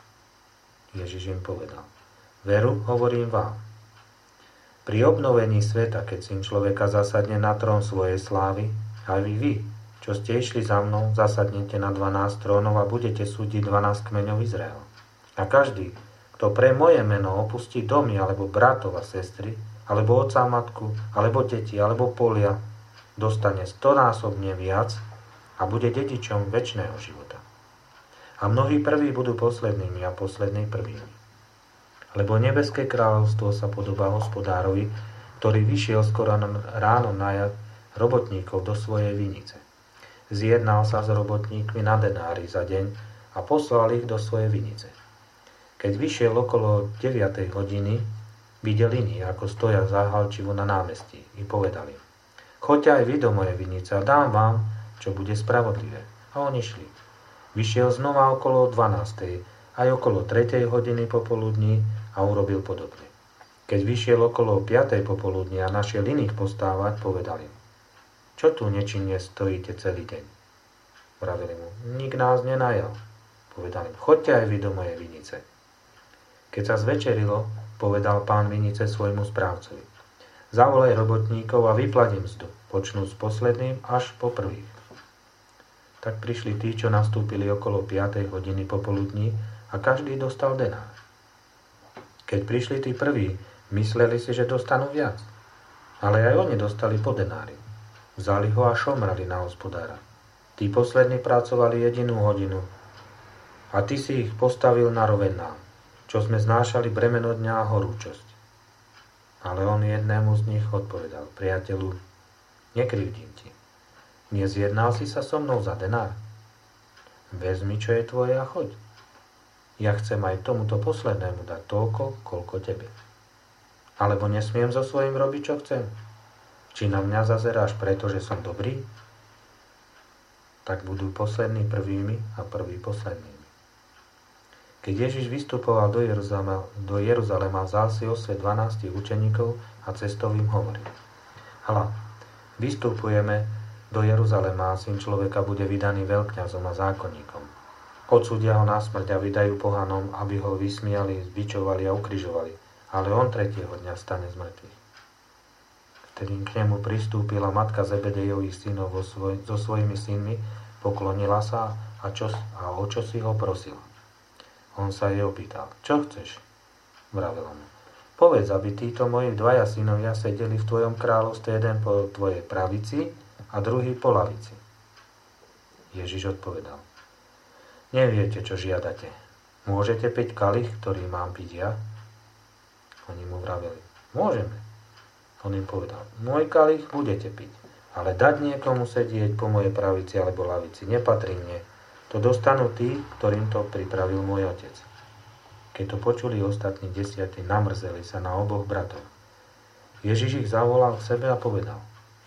Ježiš im povedal, veru, hovorím vám. Pri obnovení sveta, keď Syn človeka zasadne na trón svojej slávy, aj vy, čo ste išli za mnou, zasadnete na 12 trónov a budete súdiť 12 kmeňov Izraela. A každý, kto pre moje meno opustí domy, alebo bratov a sestry, alebo otca a matku, alebo deti, alebo polia, dostane 100-násobne viac a bude dedičom večného života. A mnohí prví budú poslednými a poslední prvými. Lebo nebeské kráľovstvo sa podobá hospodárovi, ktorý vyšiel skoro ráno najať robotníkov do svojej vinice. Zjednal sa s robotníkmi na denári za deň a poslal ich do svojej vinice. Keď vyšiel okolo 9. hodiny, videl iní, ako stoja záhalčivo na námestí, i povedali, choďte aj vy do mojej vinice a dám vám, čo bude spravodlivé. A oni šli. Vyšiel znova okolo 12. aj okolo 3. hodiny popoludní a urobil podobne. Keď vyšiel okolo 5. popoludní a našiel iných postávať, povedali, čo tu nečinne stojíte celý deň? Vravili mu, nik nás nenajal. Povedali, choďte aj vy do mojej vinice. Keď sa zvečerilo, povedal pán vinice svojmu správcovi, zavolaj robotníkov a vyplať im mzdu, počnúc s posledným až po prvých. Tak prišli tí, čo nastúpili okolo 5. hodiny popoludní a každý dostal denár. Keď prišli tí prví, mysleli si, že dostanú viac. Ale aj oni dostali po denári. Vzali ho a šomrali na hospodára. Tí poslední pracovali 1 hodinu a ty si ich postavil na roveň nám, čo sme znášali bremeno dňa a horúčosť. Ale on jednému z nich odpovedal, priateľu, nekrivdím ti. Nezjednal si sa so mnou za denár? Vezmi, čo je tvoje a choď. Ja chcem aj tomuto poslednému dať toľko, koľko tebe. Alebo nesmiem so svojím robiť, čo chcem? Či na mňa zazeráš, pretože som dobrý? Tak budú poslední prvými a prví poslednými. Keď Ježiš vystupoval do Jeruzalema, vzal si osve 12 učeníkov a cestou im hovoril. Hľa, vystupujeme do Jeruzalema a Syn človeka bude vydaný veľkňazom a zákonníkom. Odsúdia ho na smrť a vydajú pohanom, aby ho vysmiali, zbičovali a ukrižovali, ale on 3. dňa stane z mŕtvych. Vtedy k nemu pristúpila matka Zebedejových synov so svojimi synmi, poklonila sa a o čo si ho prosila. On sa jej opýtal, čo chceš? Vravela mu, povedz, aby títo moji 2 synovia sedeli v tvojom kráľovstve, jeden po tvojej pravici a druhý po lavici. Ježiš odpovedal, neviete, čo žiadate. Môžete piť kalich, ktorý mám piť ja? Oni mu vraveli, môžeme. On im povedal, môj kalich budete piť, ale dať niekomu sedieť po mojej pravici alebo lavici nepatrí mne. To dostanú tí, ktorým to pripravil môj otec. Keď to počuli ostatní 10, namrzeli sa na oboch bratov. Ježiš ich zavolal k sebe a povedal,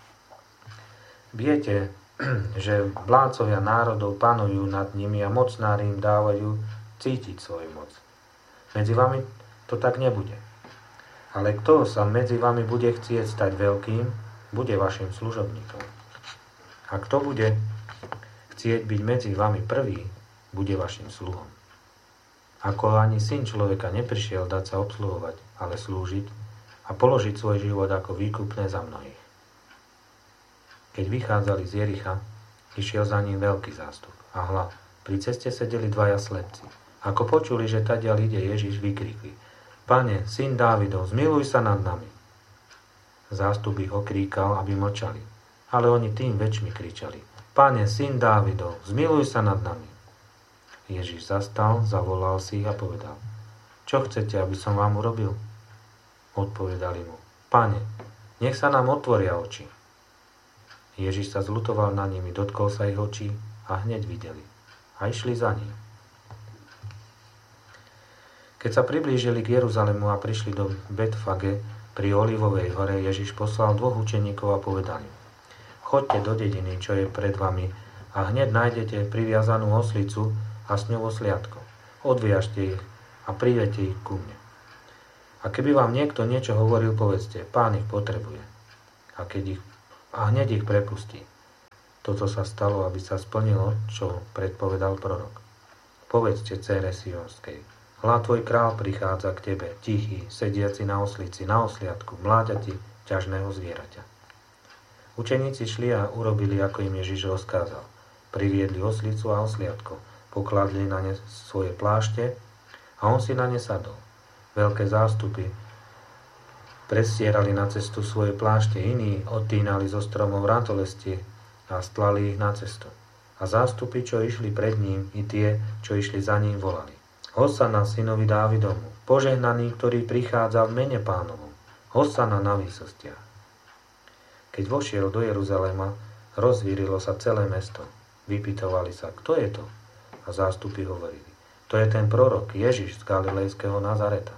viete, že vládcovia národov panujú nad nimi a mocnári im dávajú cítiť svoju moc. Medzi vami to tak nebude. Ale kto sa medzi vami bude chcieť stať veľkým, bude vašim služobníkom. A kto bude chcieť byť medzi vami prvý, bude vašim sluhom. Ako ani Syn človeka neprišiel dať sa obsluhovať, ale slúžiť a položiť svoj život ako výkupné za mnohých. Keď vychádzali z Jericha, išiel za ním veľký zástup. A hľa, pri ceste sedeli 2 slepci. Ako počuli, že tadiaľ ide Ježiš, vykrikli, Pane, Syn Dávidov, zmiluj sa nad nami. Zástup ich okríkal, aby mlčali, ale oni tým väčšmi kričali, Pane, Syn Dávidov, zmiluj sa nad nami. Ježiš zastal, zavolal si ich a povedal, čo chcete, aby som vám urobil? Odpovedali mu, Pane, nech sa nám otvoria oči. Ježiš sa zľutoval na nimi, dotkol sa ich očí a hneď videli. A išli za ním. Keď sa priblížili k Jeruzalemu a prišli do Betfage pri Olivovej hore, Ježiš poslal 2 učeníkov a povedal im, choďte do dediny, čo je pred vami a hneď nájdete priviazanú oslicu a s ňou osliadko. Odviažte ich a privedte ich ku mne. A keby vám niekto niečo hovoril, povedzte, Pán ich potrebuje. A hneď ich prepustí. Toto sa stalo, aby sa splnilo, čo predpovedal prorok. Povedzte dcére Sionskej, hľa tvoj král prichádza k tebe, tichý, sediaci na oslici, na osliadku, mláďati ťažného zvieraťa. Učeníci šli a urobili, ako im Ježiš rozkázal. Priviedli oslicu a osliadko, pokladli na ne svoje plášte a on si na ne sadol. Veľké zástupy prestierali na cestu svoje plášte, iní odtínali zo stromov ratolestie a stlali ich na cestu. A zástupy, čo išli pred ním, i tie, čo išli za ním, volali: Hosana synovi Dávidomu, požehnaný, ktorý prichádza v mene Pánovom, hosana na výsostiach. Keď vošiel do Jeruzalema, rozvírilo sa celé mesto. Vypytovali sa, kto je to? A zástupy hovorili: to je ten prorok Ježiš z Galilejského Nazareta.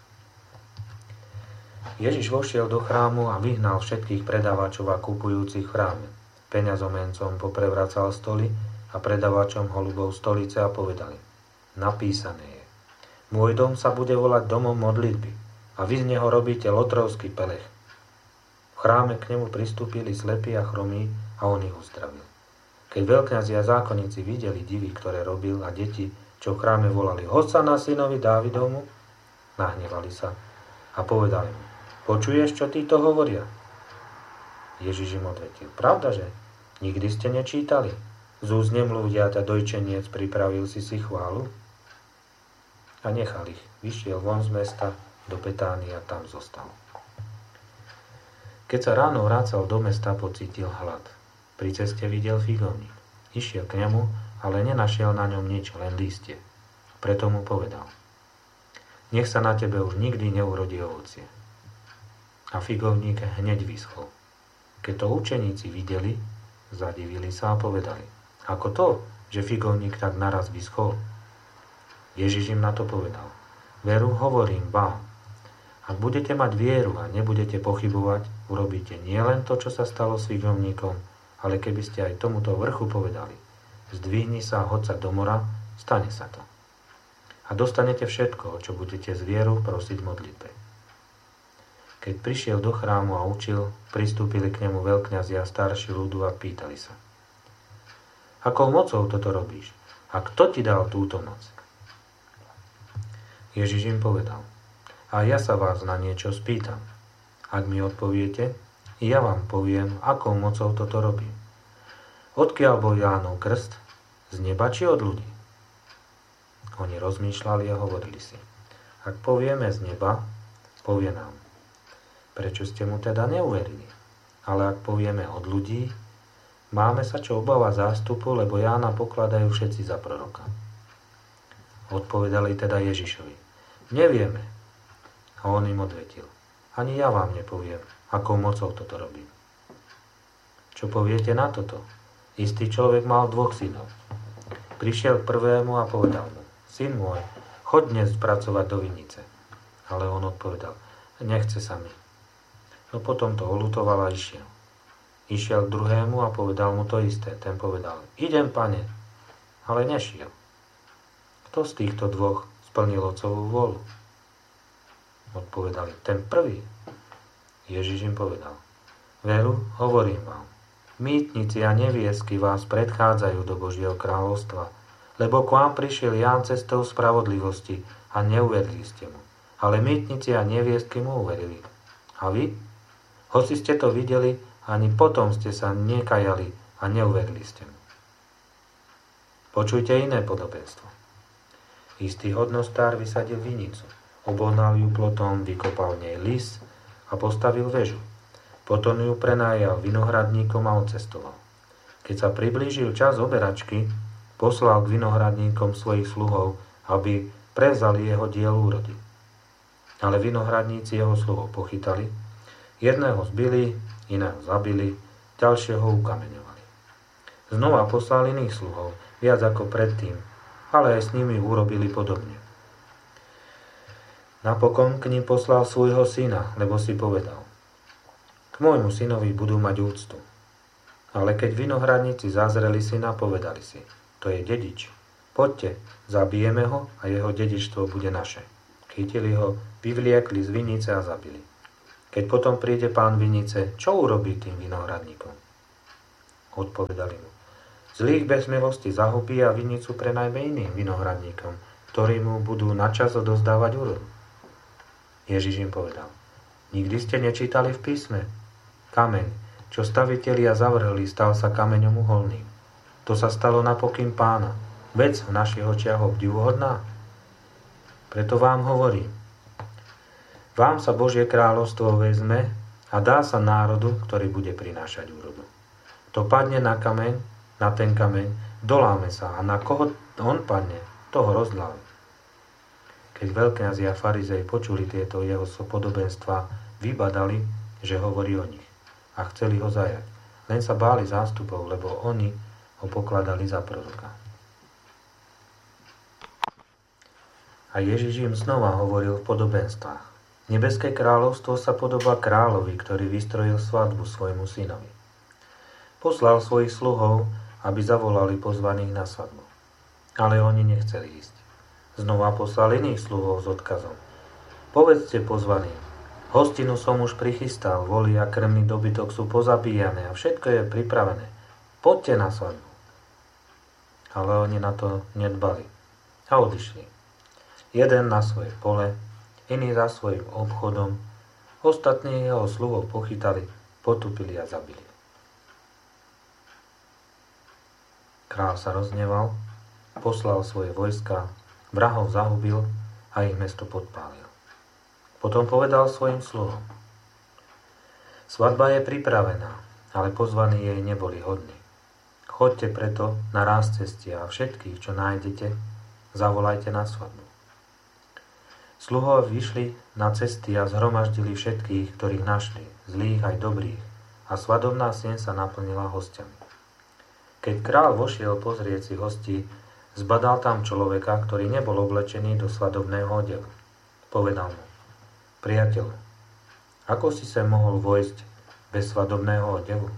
Ježiš vošiel do chrámu a vyhnal všetkých predávačov a kupujúcich v chráme. Peňazomencom poprevracal stoly a predávačom holubov stolice a povedali: napísané je: môj dom sa bude volať domom modlitby a vy z neho robíte lotrovský pelech. V chráme k nemu pristúpili slepí a chromí a on ich uzdravil. Keď veľkňazi a zákonníci videli divy, ktoré robil, a deti, čo v chráme volali: Hosana synovi Dávidovmu, nahnevali sa a povedali mu: počuješ, čo títo hovoria? Ježiš im odvetil: pravdaže? Nikdy ste nečítali? Z úst nemluvdiaťa dojčeniec pripravil si chválu? A nechal ich. Vyšiel von z mesta do Betánie a tam zostal. Keď sa ráno vracal do mesta, pocítil hlad. Pri ceste videl figovník. Išiel k nemu, ale nenašiel na ňom nič, len lístie. Preto mu povedal: nech sa na tebe už nikdy neurodí ovocie. A figovník hneď vyschol. Keď to učeníci videli, zadivili sa a povedali: ako to, že figovník tak naraz vyschol? Ježiš im na to povedal: veru hovorím vám, ak budete mať vieru a nebudete pochybovať, urobíte nielen to, čo sa stalo s figovníkom, ale keby ste aj tomuto vrchu povedali: zdvihni sa a hoď sa do mora, stane sa to. A dostanete všetko, čo budete z vierou prosiť v modlitbe. Keď prišiel do chrámu a učil, pristúpili k nemu veľkňazi a starší ľudu a pýtali sa: akou mocou toto robíš? A kto ti dal túto moc? Ježiš im povedal: a ja sa vás na niečo spýtam. Ak mi odpoviete, ja vám poviem, akou mocou toto robím. Odkiaľ bol Jánov krst? Z neba či od ľudí? Oni rozmýšľali a hovorili si: ak povieme z neba, povie nám: prečo ste mu teda neuverili? Ale ak povieme od ľudí, máme sa čo obávať zástupu, lebo Jána pokladajú všetci za proroka. Odpovedali teda Ježišovi: nevieme. A on im odvetil: ani ja vám nepoviem, akou mocou toto robím. Čo poviete na toto? Istý človek mal 2 synov. Prišiel k prvému a povedal mu: syn môj, choď dnes pracovať do vinice. Ale on odpovedal: nechce sa mi. No potom to oľutoval a išiel. Išiel k druhému a povedal mu to isté. Ten povedal: idem, pane. Ale nešiel. Kto z týchto 2 splnil otcovú vôľu? Odpovedali: ten prvý. Ježiš im povedal: veru, hovorím vám, mýtnici a neviesky vás predchádzajú do Božieho kráľovstva, lebo k vám prišiel Ján cestou spravodlivosti a neuverili ste mu. Ale mýtnici a neviesky mu uverili. A vy? Hoci ste to videli, ani potom ste sa nekajali a neuverili ste mu. Počujte iné podobenstvo. Istý hodnostár vysadil vinicu, obohnal ju plotom, vykopal v nej lis a postavil väžu. Potom ju prenajal vinohradníkom a odcestoval. Keď sa priblížil čas oberačky, poslal k vinohradníkom svojich sluhov, aby prevzali jeho diel úrody. Ale vinohradníci jeho sluhov pochytali, jedného zbili, iného zabili, ďalšieho ukameňovali. Znova poslal iných sluhov, viac ako predtým, ale aj s nimi urobili podobne. Napokon k nim poslal svojho syna, lebo si povedal: k môjmu synovi budú mať úctu. Ale keď vinohradníci zazreli syna, povedali si: to je dedič. Poďte, zabijeme ho a jeho dedičstvo bude naše. Keď Chytili ho, vyvliekli z vinice a zabili. Keď potom príde pán vinice, čo urobí tým vinohradníkom? Odpovedali mu: zlých bez milosti zahubí a vinicu prenajme iným vinohradníkom, ktorí mu budú načas odozdávať úrodu. Ježiš im povedal: nikdy ste nečítali v písme? Kameň, čo stavitelia zavrhli, stal sa kameňom uholným. To sa stalo na pokyn pána. Vec v našich očiach obdivuhodná. Preto vám hovorím, vám sa Božie kráľovstvo vezme a dá sa národu, ktorý bude prinášať úrodu. To padne na kameň, na ten kameň, doláme sa a na koho on padne, toho rozláme. Keď veľkňazi a farizei počuli tieto jeho podobenstva, vybadali, že hovorí o nich a chceli ho zajať. Len sa báli zástupov, lebo oni ho pokladali za proroka. A Ježiš im znova hovoril v podobenstvách. Nebeské kráľovstvo sa podobá kráľovi, ktorý vystrojil svadbu svojmu synovi. Poslal svojich sluhov, aby zavolali pozvaných na svadbu. Ale oni nechceli ísť. Znova poslal iných sluhov s odkazom: povedzte pozvaným, hostinu som už prichystal, voli a krmný dobytok sú pozabíjané a všetko je pripravené. Poďte na svadbu. Ale oni na to nedbali a odišli. Jeden na svoje pole, iný za svojim obchodom, ostatní jeho sluhov pochytali, potupili a zabili. Kráľ sa rozhneval, poslal svoje vojska, vrahov zahubil a ich mesto podpálil. Potom povedal svojim sluhom: svadba je pripravená, ale pozvaní jej neboli hodní. Choďte preto na ráz cesty a všetkých, čo nájdete, zavolajte na svadbu. Sluhovia vyšli na cesty a zhromaždili všetkých, ktorých našli, zlých aj dobrých, a svadobná sieň sa naplnila hostiami. Keď kráľ vošiel pozrieť si hostí, zbadal tam človeka, ktorý nebol oblečený do svadobného odevu. Povedal mu: priateľ, ako si sem mohol vojsť bez svadobného odevu?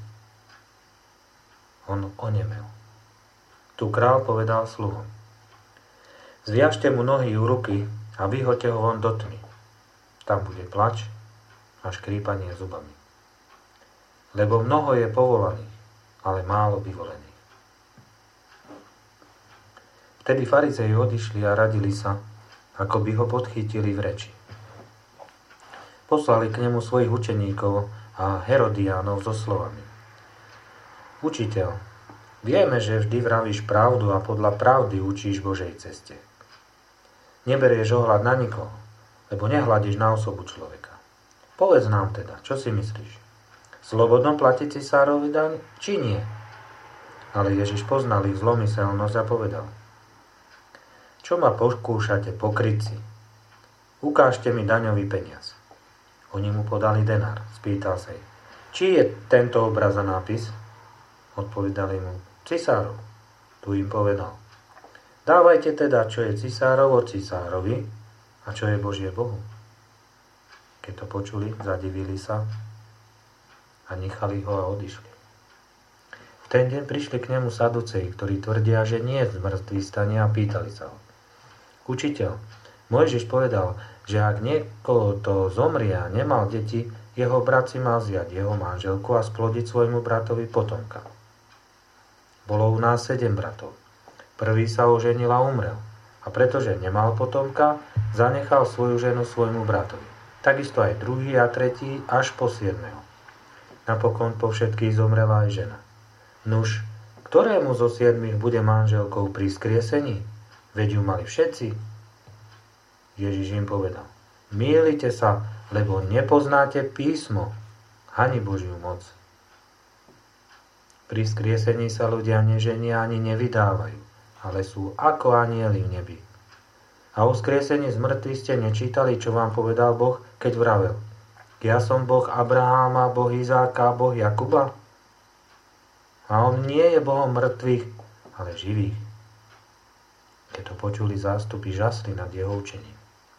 On onemel. Tu kráľ povedal sluhom: zviažte mu nohy u ruky a vyhoďte ho von do tmy. Tam bude plač a škrípanie zubami. Lebo mnoho je povolaných, ale málo vyvolených. Vtedy farizei odišli a radili sa, ako by ho podchytili v reči. Poslali k nemu svojich učeníkov a Herodiánov so slovami: Učiteľ, vieme, že vždy vravíš pravdu a podľa pravdy učíš Božej ceste. Neberieš ohľad na nikoho, lebo nehľadíš na osobu človeka. Povedz nám teda, čo si myslíš? Slobodno platiť cisárovi daň, či nie? Ale Ježiš poznal ich zlomyselnosť a povedal: čo ma pokúšate, pokrytci? Ukážte mi daňový peniaz. Oni mu podali denár. Spýtal sa ich: či je tento obraz a nápis? Odpovedali mu: cisárov. Tu im povedal: dávajte teda, čo je cisárovo cisárovi a čo je Božie Bohu. Keď to počuli, zadivili sa a nechali ho a odišli. V ten deň prišli k nemu saduceji, ktorí tvrdia, že nie je zmrtvý stane, a pýtali sa ho: Učiteľ, Mojžiš povedal, že ak niekoho to zomrie a nemal deti, jeho brat si mal vziať jeho manželku a splodiť svojmu bratovi potomka. Bolo u nás 7 bratov. Prvý sa oženil a umrel, a pretože nemal potomka, zanechal svoju ženu svojmu bratovi. Takisto aj druhý a tretí až po 7. Napokon po všetkých zomrela aj žena. Nuž, ktorému zo 7 bude manželkou pri skriesení? Veď ju mali všetci. Ježiš im povedal: mýlite sa, lebo nepoznáte písmo, ani Božiu moc. Pri skriesení sa ľudia neženia ani nevydávajú, ale sú ako anjeli v nebi. A o skriesení z mŕtvych ste nečítali, čo vám povedal Boh, keď vravel: ja som Boh Abraháma, Boh Izáka, Boh Jakuba? A on nie je Bohom mŕtvych, ale živých. Keď to počuli zástupy, žasli nad jeho učením.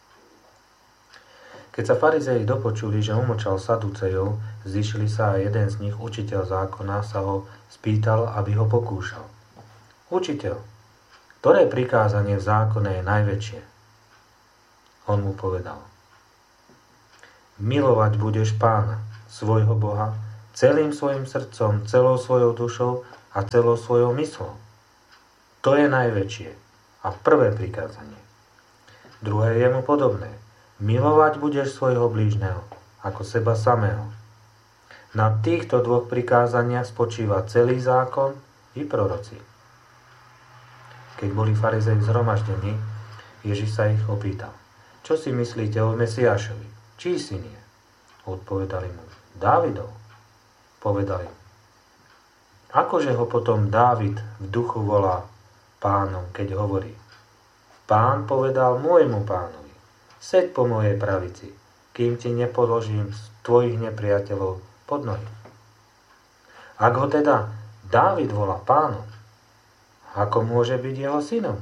Keď sa farizei dopočuli, že umlčal saducejov, zišli sa a jeden z nich, učiteľ zákona, sa ho spýtal, aby ho pokúšal: Učiteľ, ktoré prikázanie v zákone je najväčšie? On mu povedal: Milovať budeš Pána, svojho Boha, celým svojim srdcom, celou svojou dušou a celou svojou myslou. To je najväčšie a prvé prikázanie. Druhé je mu podobné. Milovať budeš svojho blížneho ako seba samého. Na týchto dvoch prikázaniach spočíva celý zákon i proroci. Keď boli farizei zhromaždení, Ježiš sa ich opýtal: Čo si myslíte o Mesiášovi? Čí syn je? Odpovedali mu: Dávidov. Povedali: Akože ho potom Dávid v duchu volá Pánom, keď hovorí: Pán povedal môjmu Pánovi: Seď po mojej pravici, kým ti nepoložím tvojich nepriateľov pod nohy. Ak ho teda Dávid volá Pánom, ako môže byť jeho synom?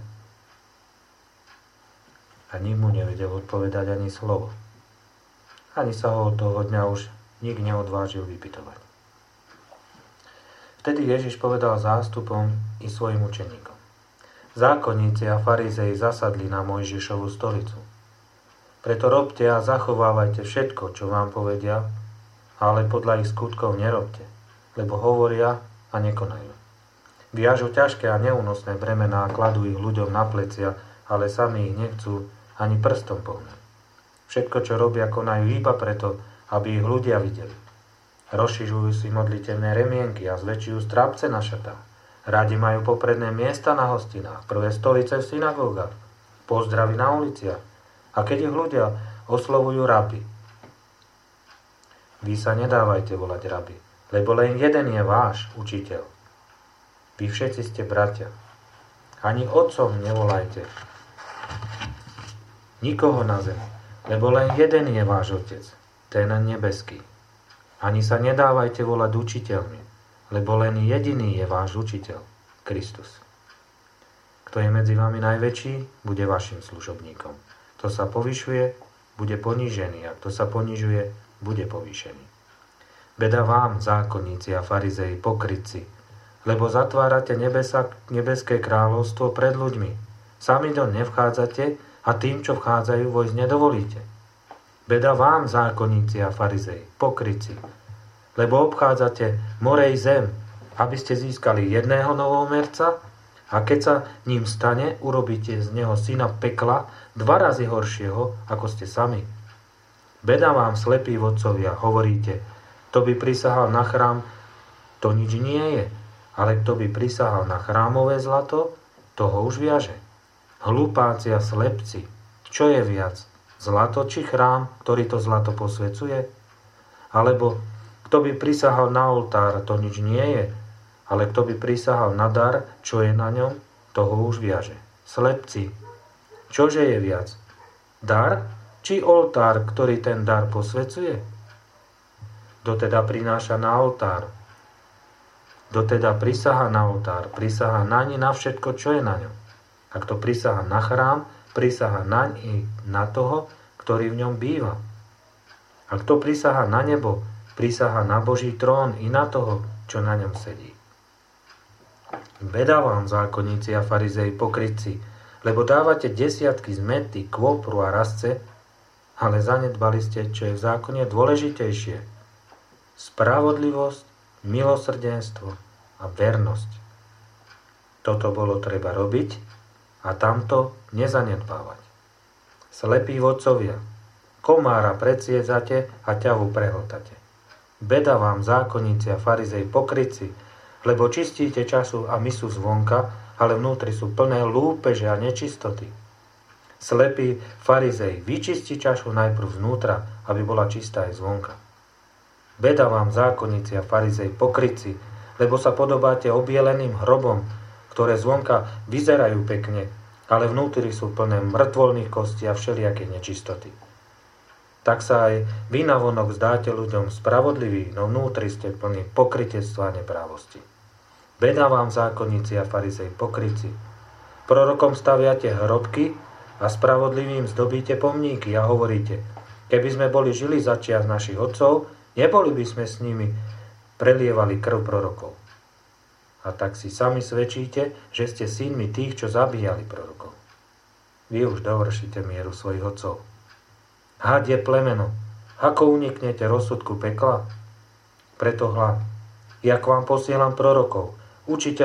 A nik mu nevedel odpovedať ani slovo. Ani sa ho od toho dňa už nik neodvážil vypytovať. Vtedy Ježiš povedal zástupom i svojim učeníkom: Zákonníci a farizei zasadli na Mojžišovu stolicu. Preto robte a zachovávajte všetko, čo vám povedia, ale podľa ich skutkov nerobte, lebo hovoria a nekonajú. Viažu ťažké a neúnosné bremená a kladú ich ľuďom na plecia, ale sami ich nechcú ani prstom pohnúť. Všetko, čo robia, konajú iba preto, aby ich ľudia videli. Rozšižujú si modlitevné remienky a zväčšujú strápce na šatách. Radi majú popredné miesta na hostinách, prvé stolice v synagógach, pozdravy na uliciach. A keď ich ľudia oslovujú rabi, vy sa nedávajte volať rabi, lebo len jeden je váš učiteľ. Vy všetci ste bratia. Ani otcom nevolajte nikoho na zemi, lebo len jeden je váš otec, ten nebeský. Ani sa nedávajte volať učiteľmi, lebo len jediný je váš učiteľ, Kristus. Kto je medzi vami najväčší, bude vašim služobníkom. Kto sa povyšuje, bude ponížený, a kto sa ponižuje, bude povýšený. Beda vám, zákonníci a farizei, pokrytci, lebo zatvárate nebeské kráľovstvo pred ľuďmi. Sami do nevchádzate a tým, čo vchádzajú, vojsť nedovolíte. Beda vám, zákonníci a farizei, pokrytci, lebo obchádzate morej zem, aby ste získali jedného novomerca, a keď sa ním stane, urobíte z neho syna pekla 2 razy horšieho, ako ste sami. Beda vám, slepí vodcovia, hovoríte: Kto by prisahal na chrám, to nič nie je, ale kto by prisahal na chrámové zlato, toho už viaže. Hlupáci a slepci, čo je viac, zlato či chrám, ktorý to zlato posvecuje? Alebo kto by prisahal na oltár, to nič nie je, ale kto by prisahal na dar, čo je na ňom, toho už viaže. Slepci, čože je viac, dar či oltár, ktorý ten dar posvecuje? Kto teda prináša na oltár? Kto teda prisaha na oltár, prisaha naň na všetko, čo je na ňom. A kto prisaha na chrám, prisaha naň i na toho, ktorý v ňom býva. A kto prisaha na nebo, prisaha na Boží trón i na toho, čo na ňom sedí. Beda vám, zákonníci a farizei, pokrytci, lebo dávate desiatky zmety, kvopru a rasce, ale zanedbali ste, čo je v zákone dôležitejšie. Spravodlivosť, milosrdenstvo a vernosť. Toto bolo treba robiť a tamto nezanedbávať. Slepí vodcovia, komára predsiedzate a ťavu prehltate. Beda vám, zákonníci a farizei, pokrytci, lebo čistíte času a misu zvonka, ale vnútri sú plné lúpeže a nečistoty. Slepí farizej, vyčistí čašu najprv znútra, aby bola čistá aj zvonka. Beda vám, zákonníci a farizej, pokrytci, lebo sa podobáte obieleným hrobom, ktoré zvonka vyzerajú pekne, ale vnútri sú plné mŕtvolných kostí a všelijakej nečistoty. Tak sa aj vy navonok zdáte ľuďom spravodliví, no vnútri ste plní pokrytectva a neprávosti. Beda vám, zákonníci a farizej, pokrytci. Prorokom staviate hrobky a spravodlivým zdobíte pomníky a hovoríte: Keby sme boli žili za čias našich otcov, neboli by sme s nimi prelievali krv prorokov. A tak si sami svedčíte, že ste synmi tých, čo zabíjali prorokov. Vy už dovršíte mieru svojich otcov. Had je plemeno, ako uniknete rozsudku pekla? Preto hľa, ja k vám posielam prorokov, učiteľov